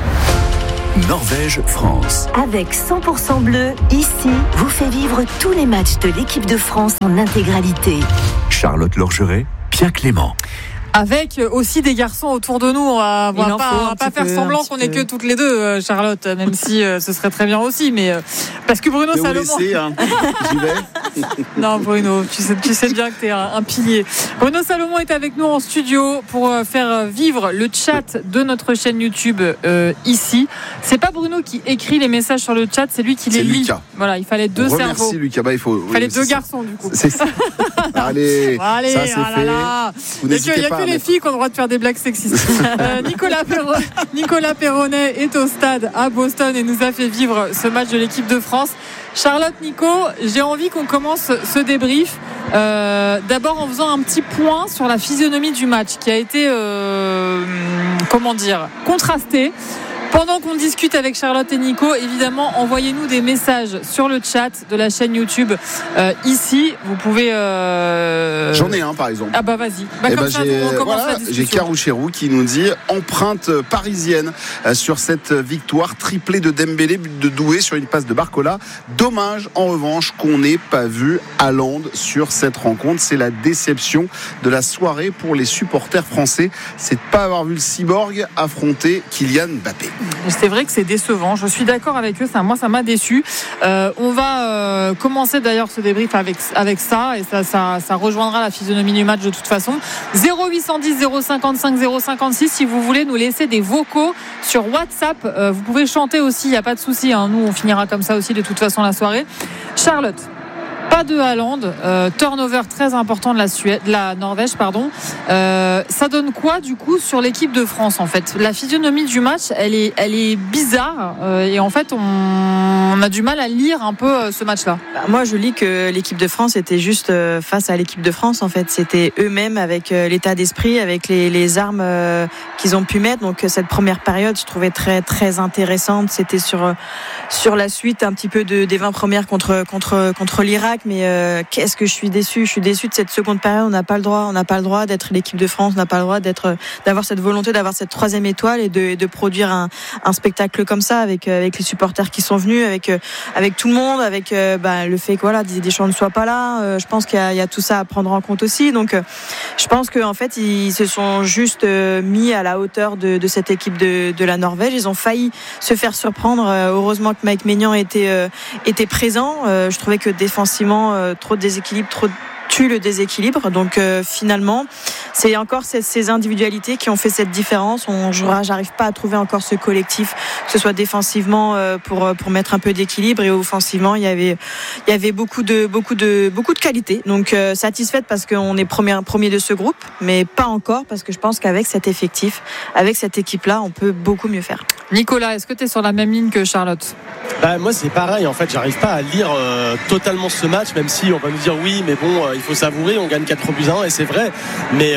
Norvège-France. Avec cent pour cent bleu, ici, vous fait vivre tous les matchs de l'équipe de France en intégralité. Charlotte Lorgeret, Pierre Clément. Avec aussi des garçons autour de nous, on va, on Il va en pas, faut on va un pas petit faire peu, semblant un petit qu'on est peu. que toutes les deux, euh, Charlotte, même si euh, ce serait très bien aussi, mais euh, parce que Bruno Je vais vous Salomon. laisser, hein. J'y vais. Non, Bruno, tu sais, tu sais bien que tu es un, un pilier. Bruno Salomon est avec nous en studio pour euh, faire vivre le chat de notre chaîne YouTube euh, ici. C'est pas Bruno qui écrit les messages sur le chat, c'est lui qui les C'est lit. Lucas. Voilà, il fallait deux On cerveaux. remercie Lucas. Bah, il faut. Il fallait oui, deux c'est ça. garçons du coup. C'est ça. Allez, Allez, ça c'est ah là fait. là. Vous Il n'y a que, n'hésitez il y a pas que à les mettre- filles qui ont le droit de faire des blagues sexistes. Euh, Nicolas, Perron- Nicolas Perronnet est au stade à Boston et nous a fait vivre ce match de l'équipe de France. Charlotte, Nico, j'ai envie qu'on commence ce débrief. Euh, d'abord en faisant un petit point sur la physionomie du match qui a été, euh, comment dire, contrastée. Pendant qu'on discute avec Charlotte et Nico, évidemment, envoyez-nous des messages sur le chat de la chaîne YouTube euh, ici. Vous pouvez. Euh... J'en ai un par exemple. Ah bah vas-y. Bah, Eh comme ben, ça, j'ai on commence voilà, la j'ai discussion. Caroucherou qui nous dit empreinte parisienne euh, sur cette victoire triplée de Dembélé, but de Doué sur une passe de Barcola. Dommage en revanche qu'on n'ait pas vu Haaland sur cette rencontre. C'est la déception de la soirée pour les supporters français. C'est de pas avoir vu le cyborg affronter Kylian Mbappé. C'est vrai que c'est décevant. Je suis d'accord avec eux. Ça, moi, ça m'a déçu. Euh, on va euh, commencer d'ailleurs ce débrief avec avec ça et ça, ça, ça rejoindra la physionomie du match de toute façon. zéro huit cent dix zéro cinquante-cinq zéro cinquante-six. Si vous voulez nous laisser des vocaux sur WhatsApp, euh, vous pouvez chanter aussi. Il y a pas de souci. Hein. Nous, on finira comme ça aussi de toute façon la soirée. Charlotte. Pas de Haaland, euh, turnover très important de la Suède, de la Norvège, pardon. Euh, ça donne quoi du coup sur l'équipe de France en fait ? La physionomie du match, elle est, elle est bizarre euh, et en fait on, on a du mal à lire un peu euh, ce match-là. Bah, moi, je lis que l'équipe de France était juste euh, face à l'équipe de France. En fait, c'était eux-mêmes avec euh, l'état d'esprit, avec les, les armes euh, qu'ils ont pu mettre. Donc, euh, cette première période, je trouvais très très intéressante. C'était sur euh, sur la suite un petit peu de, des vingt premières contre contre contre l'Irak. Mais euh, qu'est-ce que je suis déçue Je suis déçue de cette seconde période. On n'a pas le droit, on n'a pas le droit d'être l'équipe de France. On n'a pas le droit d'être, d'avoir cette volonté, d'avoir cette troisième étoile et de, et de produire un, un spectacle comme ça avec avec les supporters qui sont venus, avec avec tout le monde, avec euh, bah, le fait que voilà, Didier Deschamps ne soit pas là. Euh, je pense qu'il y a, il y a tout ça à prendre en compte aussi. Donc, euh, je pense qu'en fait, ils se sont juste euh, mis à la hauteur de, de cette équipe de, de la Norvège. Ils ont failli se faire surprendre. Euh, heureusement que Mike Maignan était euh, était présent. Euh, je trouvais que défensivement, euh, trop de déséquilibre, trop de tue le déséquilibre. Donc euh, finalement, c'est encore ces, ces individualités qui ont fait cette différence. On, j'arrive pas à trouver encore ce collectif, que ce soit défensivement euh, pour pour mettre un peu d'équilibre et offensivement, il y avait il y avait beaucoup de beaucoup de beaucoup de qualité. Donc euh, satisfaite parce qu'on est premier premier de ce groupe, mais pas encore parce que je pense qu'avec cet effectif, avec cette équipe-là, on peut beaucoup mieux faire. Nicolas, est-ce que tu es sur la même ligne que Charlotte ? Bah, moi c'est pareil en fait, j'arrive pas à lire euh, totalement ce match, même si on va nous dire oui mais bon euh, il faut savourer, on gagne quatre buts à un et c'est vrai, mais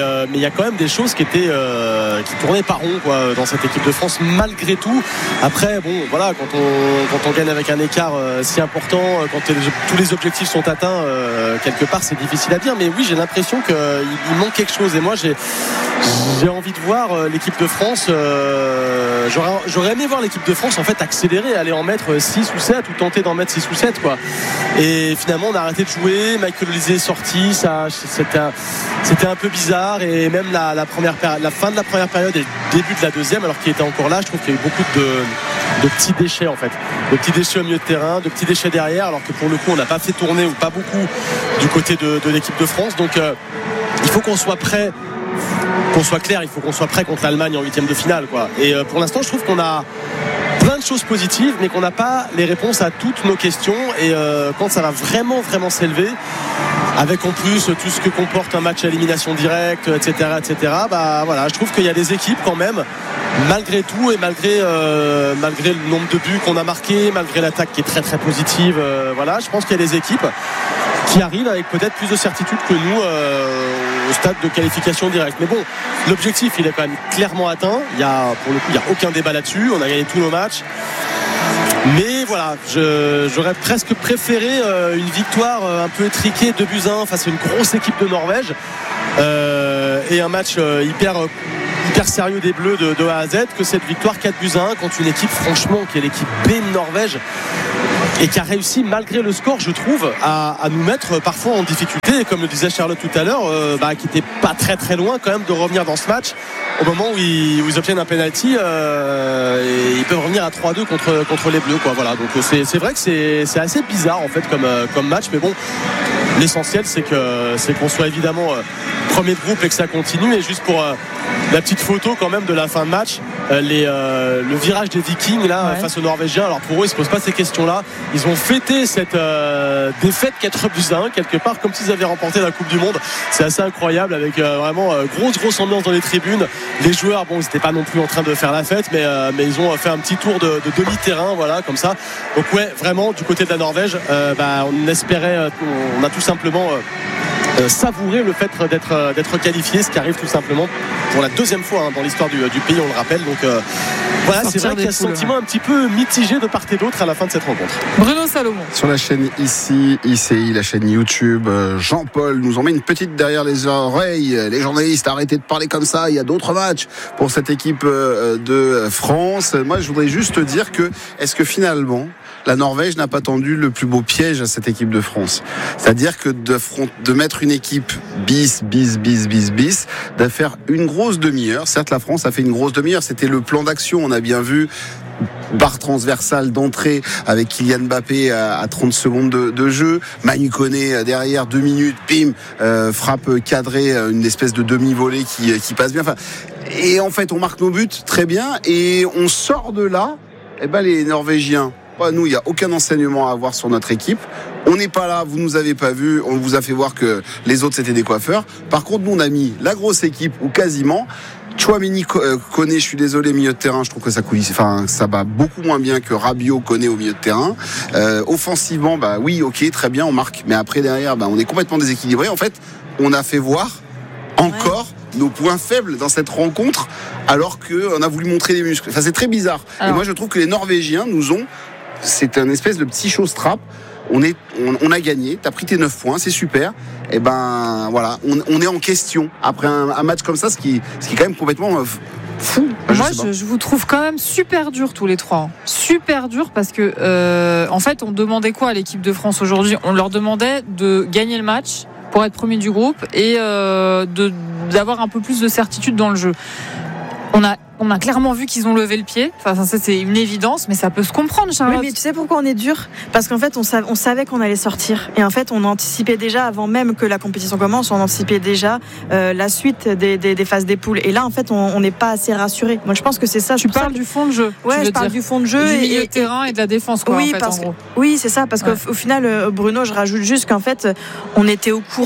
euh, mais il y a quand même des choses qui étaient euh, qui tournaient pas rond quoi, dans cette équipe de France malgré tout. Après bon voilà, quand on, quand on gagne avec un écart euh, si important, quand les, tous les objectifs sont atteints euh, quelque part, c'est difficile à dire, mais oui j'ai l'impression qu'il il manque quelque chose et moi j'ai, j'ai envie de voir euh, l'équipe de France euh, j'aurais, j'aurais aimé voir l'équipe de France en fait accélérer, aller en mettre six ou sept ou tenter d'en mettre six ou sept quoi. Et finalement on a arrêté de jouer, Michael Olise est sorti, ça, c'était, un, c'était un peu bizarre et même la, la, première péri- la fin de la première période et le début de la deuxième alors qu'il était encore là, je trouve qu'il y a eu beaucoup de, de petits déchets en fait, de petits déchets au milieu de terrain, de petits déchets derrière alors que pour le coup on n'a pas fait tourner ou pas beaucoup du côté de, de l'équipe de France, donc euh, il faut qu'on soit prêt, qu'on soit clair, il faut qu'on soit prêt contre l'Allemagne en huitième de finale quoi. Et euh, pour l'instant je trouve qu'on a plein de choses positives mais qu'on n'a pas les réponses à toutes nos questions et euh, quand ça va vraiment vraiment s'élever avec en plus tout ce que comporte un match à élimination directe etc etc bah voilà, je trouve qu'il y a des équipes quand même malgré tout et malgré euh, malgré le nombre de buts qu'on a marqué, malgré l'attaque qui est très très positive euh, voilà, je pense qu'il y a des équipes qui arrivent avec peut-être plus de certitude que nous euh, au stade de qualification directe. Mais bon, l'objectif il est quand même clairement atteint. Il y a, pour le coup, il n'y a aucun débat là-dessus. On a gagné tous nos matchs. Mais voilà, je, j'aurais presque préféré euh, une victoire euh, un peu étriquée deux buts à un face à une grosse équipe de Norvège euh, et un match euh, hyper hyper sérieux des Bleus de, de A à Z que cette victoire quatre buts à un contre une équipe franchement qui est l'équipe B de Norvège et qui a réussi malgré le score je trouve à, à nous mettre parfois en difficulté et comme le disait Charlotte tout à l'heure euh, bah, qui n'était pas très très loin quand même de revenir dans ce match au moment où ils, où ils obtiennent un penalty euh, et ils peuvent revenir à trois à deux contre, contre les Bleus quoi. Voilà, donc c'est, c'est vrai que c'est, c'est assez bizarre en fait comme, comme match mais bon l'essentiel c'est, que, c'est qu'on soit évidemment euh, premier de groupe et que ça continue et juste pour euh, la petite photo quand même de la fin de match euh, les, euh, le virage des Vikings là ouais. face aux Norvégiens, alors pour eux ils se posent pas ces questions là, ils ont fêté cette euh, défaite quatre buts à un quelque part comme s'ils avaient remporté la Coupe du Monde, c'est assez incroyable avec euh, vraiment euh, grosse grosse ambiance dans les tribunes, les joueurs bon ils n'étaient pas non plus en train de faire la fête mais, euh, mais ils ont fait un petit tour de, de demi-terrain voilà comme ça, donc ouais vraiment du côté de la Norvège euh, bah, on espérait euh, on a tout simplement euh, Euh, savourer le fait d'être, euh, d'être qualifié, ce qui arrive tout simplement pour la deuxième fois hein, dans l'histoire du, du pays, on le rappelle. Donc euh, voilà, c'est vrai qu'il y a ce sentiment un petit peu mitigé de part et d'autre à la fin de cette rencontre. Bruno Salomon. Sur la chaîne ici, I C I, la chaîne YouTube, Jean-Paul nous en met une petite derrière les oreilles. Les journalistes, arrêtez de parler comme ça. Il y a d'autres matchs pour cette équipe de France. Moi, je voudrais juste te dire que, est-ce que finalement, la Norvège n'a pas tendu le plus beau piège à cette équipe de France. C'est-à-dire que de, front, de mettre une équipe bis, bis, bis, bis, bis, de faire une grosse demi-heure. Certes, la France a fait une grosse demi-heure. C'était le plan d'action. On a bien vu barre transversale d'entrée avec Kylian Mbappé à, à trente secondes de, de jeu. Manu Koné derrière deux minutes, bim, euh, frappe cadrée, une espèce de demi-volée qui, qui passe bien. Enfin, et en fait, on marque nos buts très bien et on sort de là. Eh ben, les Norvégiens, nous, il n'y a aucun enseignement à avoir sur notre équipe. On n'est pas là, vous nous avez pas vu, on vous a fait voir que les autres c'était des coiffeurs. Par contre, nous on a mis la grosse équipe ou quasiment. Tchouaméni Koné, je suis désolé, milieu de terrain, je trouve que ça coulisse, enfin ça va beaucoup moins bien que Rabiot Koné au milieu de terrain. Euh, offensivement, bah oui, ok, très bien, on marque, mais après derrière, bah on est complètement déséquilibré. En fait, on a fait voir encore ouais. nos points faibles dans cette rencontre, alors qu'on a voulu montrer des muscles. Enfin, c'est très bizarre. Alors. Et moi, je trouve que les Norvégiens nous ont. C'est un espèce de petit show-strap. On, est, on, on a gagné, t'as pris tes neuf points, c'est super. Et ben voilà, on, on est en question après un, un match comme ça, ce qui, ce qui est quand même complètement euh, fou. Je Moi, je, je vous trouve quand même super dur tous les trois. Super dur parce que, euh, en fait, on demandait quoi à l'équipe de France aujourd'hui ? On leur demandait de gagner le match pour être premier du groupe et euh, de, d'avoir un peu plus de certitude dans le jeu. On a, on a clairement vu qu'ils ont levé le pied. Enfin, ça, c'est une évidence, mais ça peut se comprendre, Charlotte. Oui, mais tu sais pourquoi on est dur ? Parce qu'en fait, on, sav- on savait qu'on allait sortir. Et en fait, on anticipait déjà, avant même que la compétition commence, on anticipait déjà euh, la suite des, des, des phases des poules. Et là, en fait, on n'est pas assez rassuré. Donc, je pense que c'est ça. Tu parles ça. du fond de jeu. Ouais, je parle dire. du fond de jeu. Du et, milieu et, de terrain et de la défense, quoi, oui, en fait, parce en gros. Que, oui, c'est ça. Parce ouais. qu'au au final, Bruno, je rajoute juste qu'en fait, on était au courant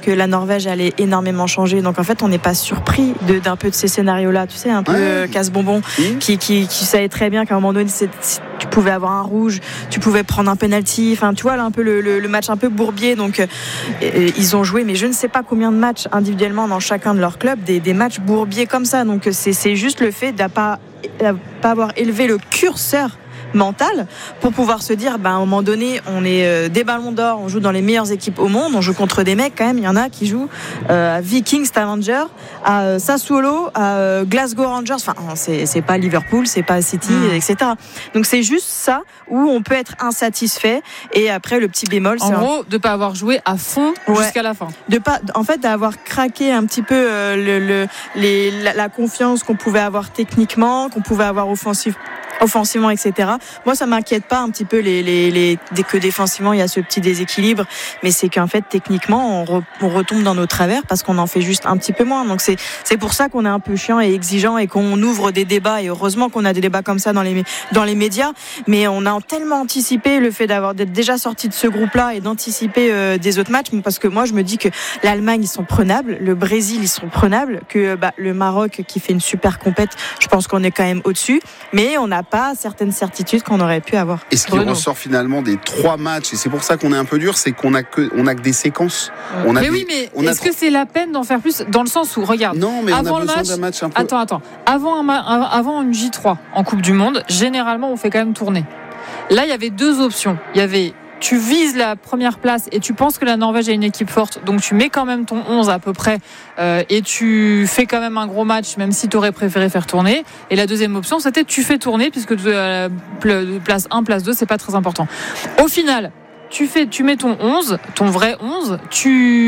que la Norvège allait énormément changer. Donc en fait, on n'est pas surpris de, d'un peu de ces scénarios-là. Tu sais, un peu ouais. casse-bonbon, mmh. qui, qui, qui savait très bien qu'à un moment donné, c'est, tu pouvais avoir un rouge, tu pouvais prendre un penalty. Enfin, tu vois, là, un peu le, le, le match un peu bourbier. Donc, euh, ils ont joué, mais je ne sais pas combien de matchs individuellement dans chacun de leurs clubs, des, des matchs bourbiers comme ça. Donc, c'est, c'est juste le fait de ne pas, pas avoir élevé le curseur mental pour pouvoir se dire bah, à un moment donné on est euh, des ballons d'or, on joue dans les meilleures équipes au monde, on joue contre des mecs quand même, il y en a qui jouent euh, à Vikings Stavanger, à euh, Sassuolo, à euh, Glasgow Rangers, enfin c'est, c'est pas Liverpool, c'est pas City, mmh. et cetera. Donc c'est juste ça où on peut être insatisfait et après le petit bémol en c'est gros un... de pas avoir joué à fond ouais. jusqu'à la fin, de pas en fait d'avoir craqué un petit peu euh, le, le, les, la, la confiance qu'on pouvait avoir techniquement, qu'on pouvait avoir offensif offensivement, et cetera. Moi, ça m'inquiète pas un petit peu les, les, les, dès que défensivement il y a ce petit déséquilibre, mais c'est qu'en fait techniquement on, re, on retombe dans nos travers parce qu'on en fait juste un petit peu moins. Donc c'est c'est pour ça qu'on est un peu chiant et exigeant et qu'on ouvre des débats. Et heureusement qu'on a des débats comme ça dans les dans les médias. Mais on a tellement anticipé le fait d'avoir d'être déjà sorti de ce groupe-là et d'anticiper euh, des autres matchs, parce que moi je me dis que l'Allemagne ils sont prenables, le Brésil ils sont prenables, que bah, le Maroc qui fait une super compète, je pense qu'on est quand même au-dessus, mais on n'a pas certaines certitudes qu'on aurait pu avoir. Et ce qui Bruno. ressort finalement des trois matchs, et c'est pour ça qu'on est un peu dur, c'est qu'on a que, on a que des séquences. On a mais des, oui, mais on est-ce a... que c'est la peine d'en faire plus, dans le sens où, regarde, non, mais avant on a le besoin match, d'un match un peu... Attends, attends. Avant, un ma... avant une J trois en Coupe du Monde, généralement, on fait quand même tourner. Là, il y avait deux options. Il y avait... Tu vises la première place et tu penses que la Norvège a une équipe forte, donc tu mets quand même ton onze à peu près euh, et tu fais quand même un gros match, même si tu aurais préféré faire tourner. Et la deuxième option, c'était tu fais tourner, puisque euh, place un, place deux, c'est pas très important. Au final, tu, fais, tu mets ton onze, ton vrai onze, tu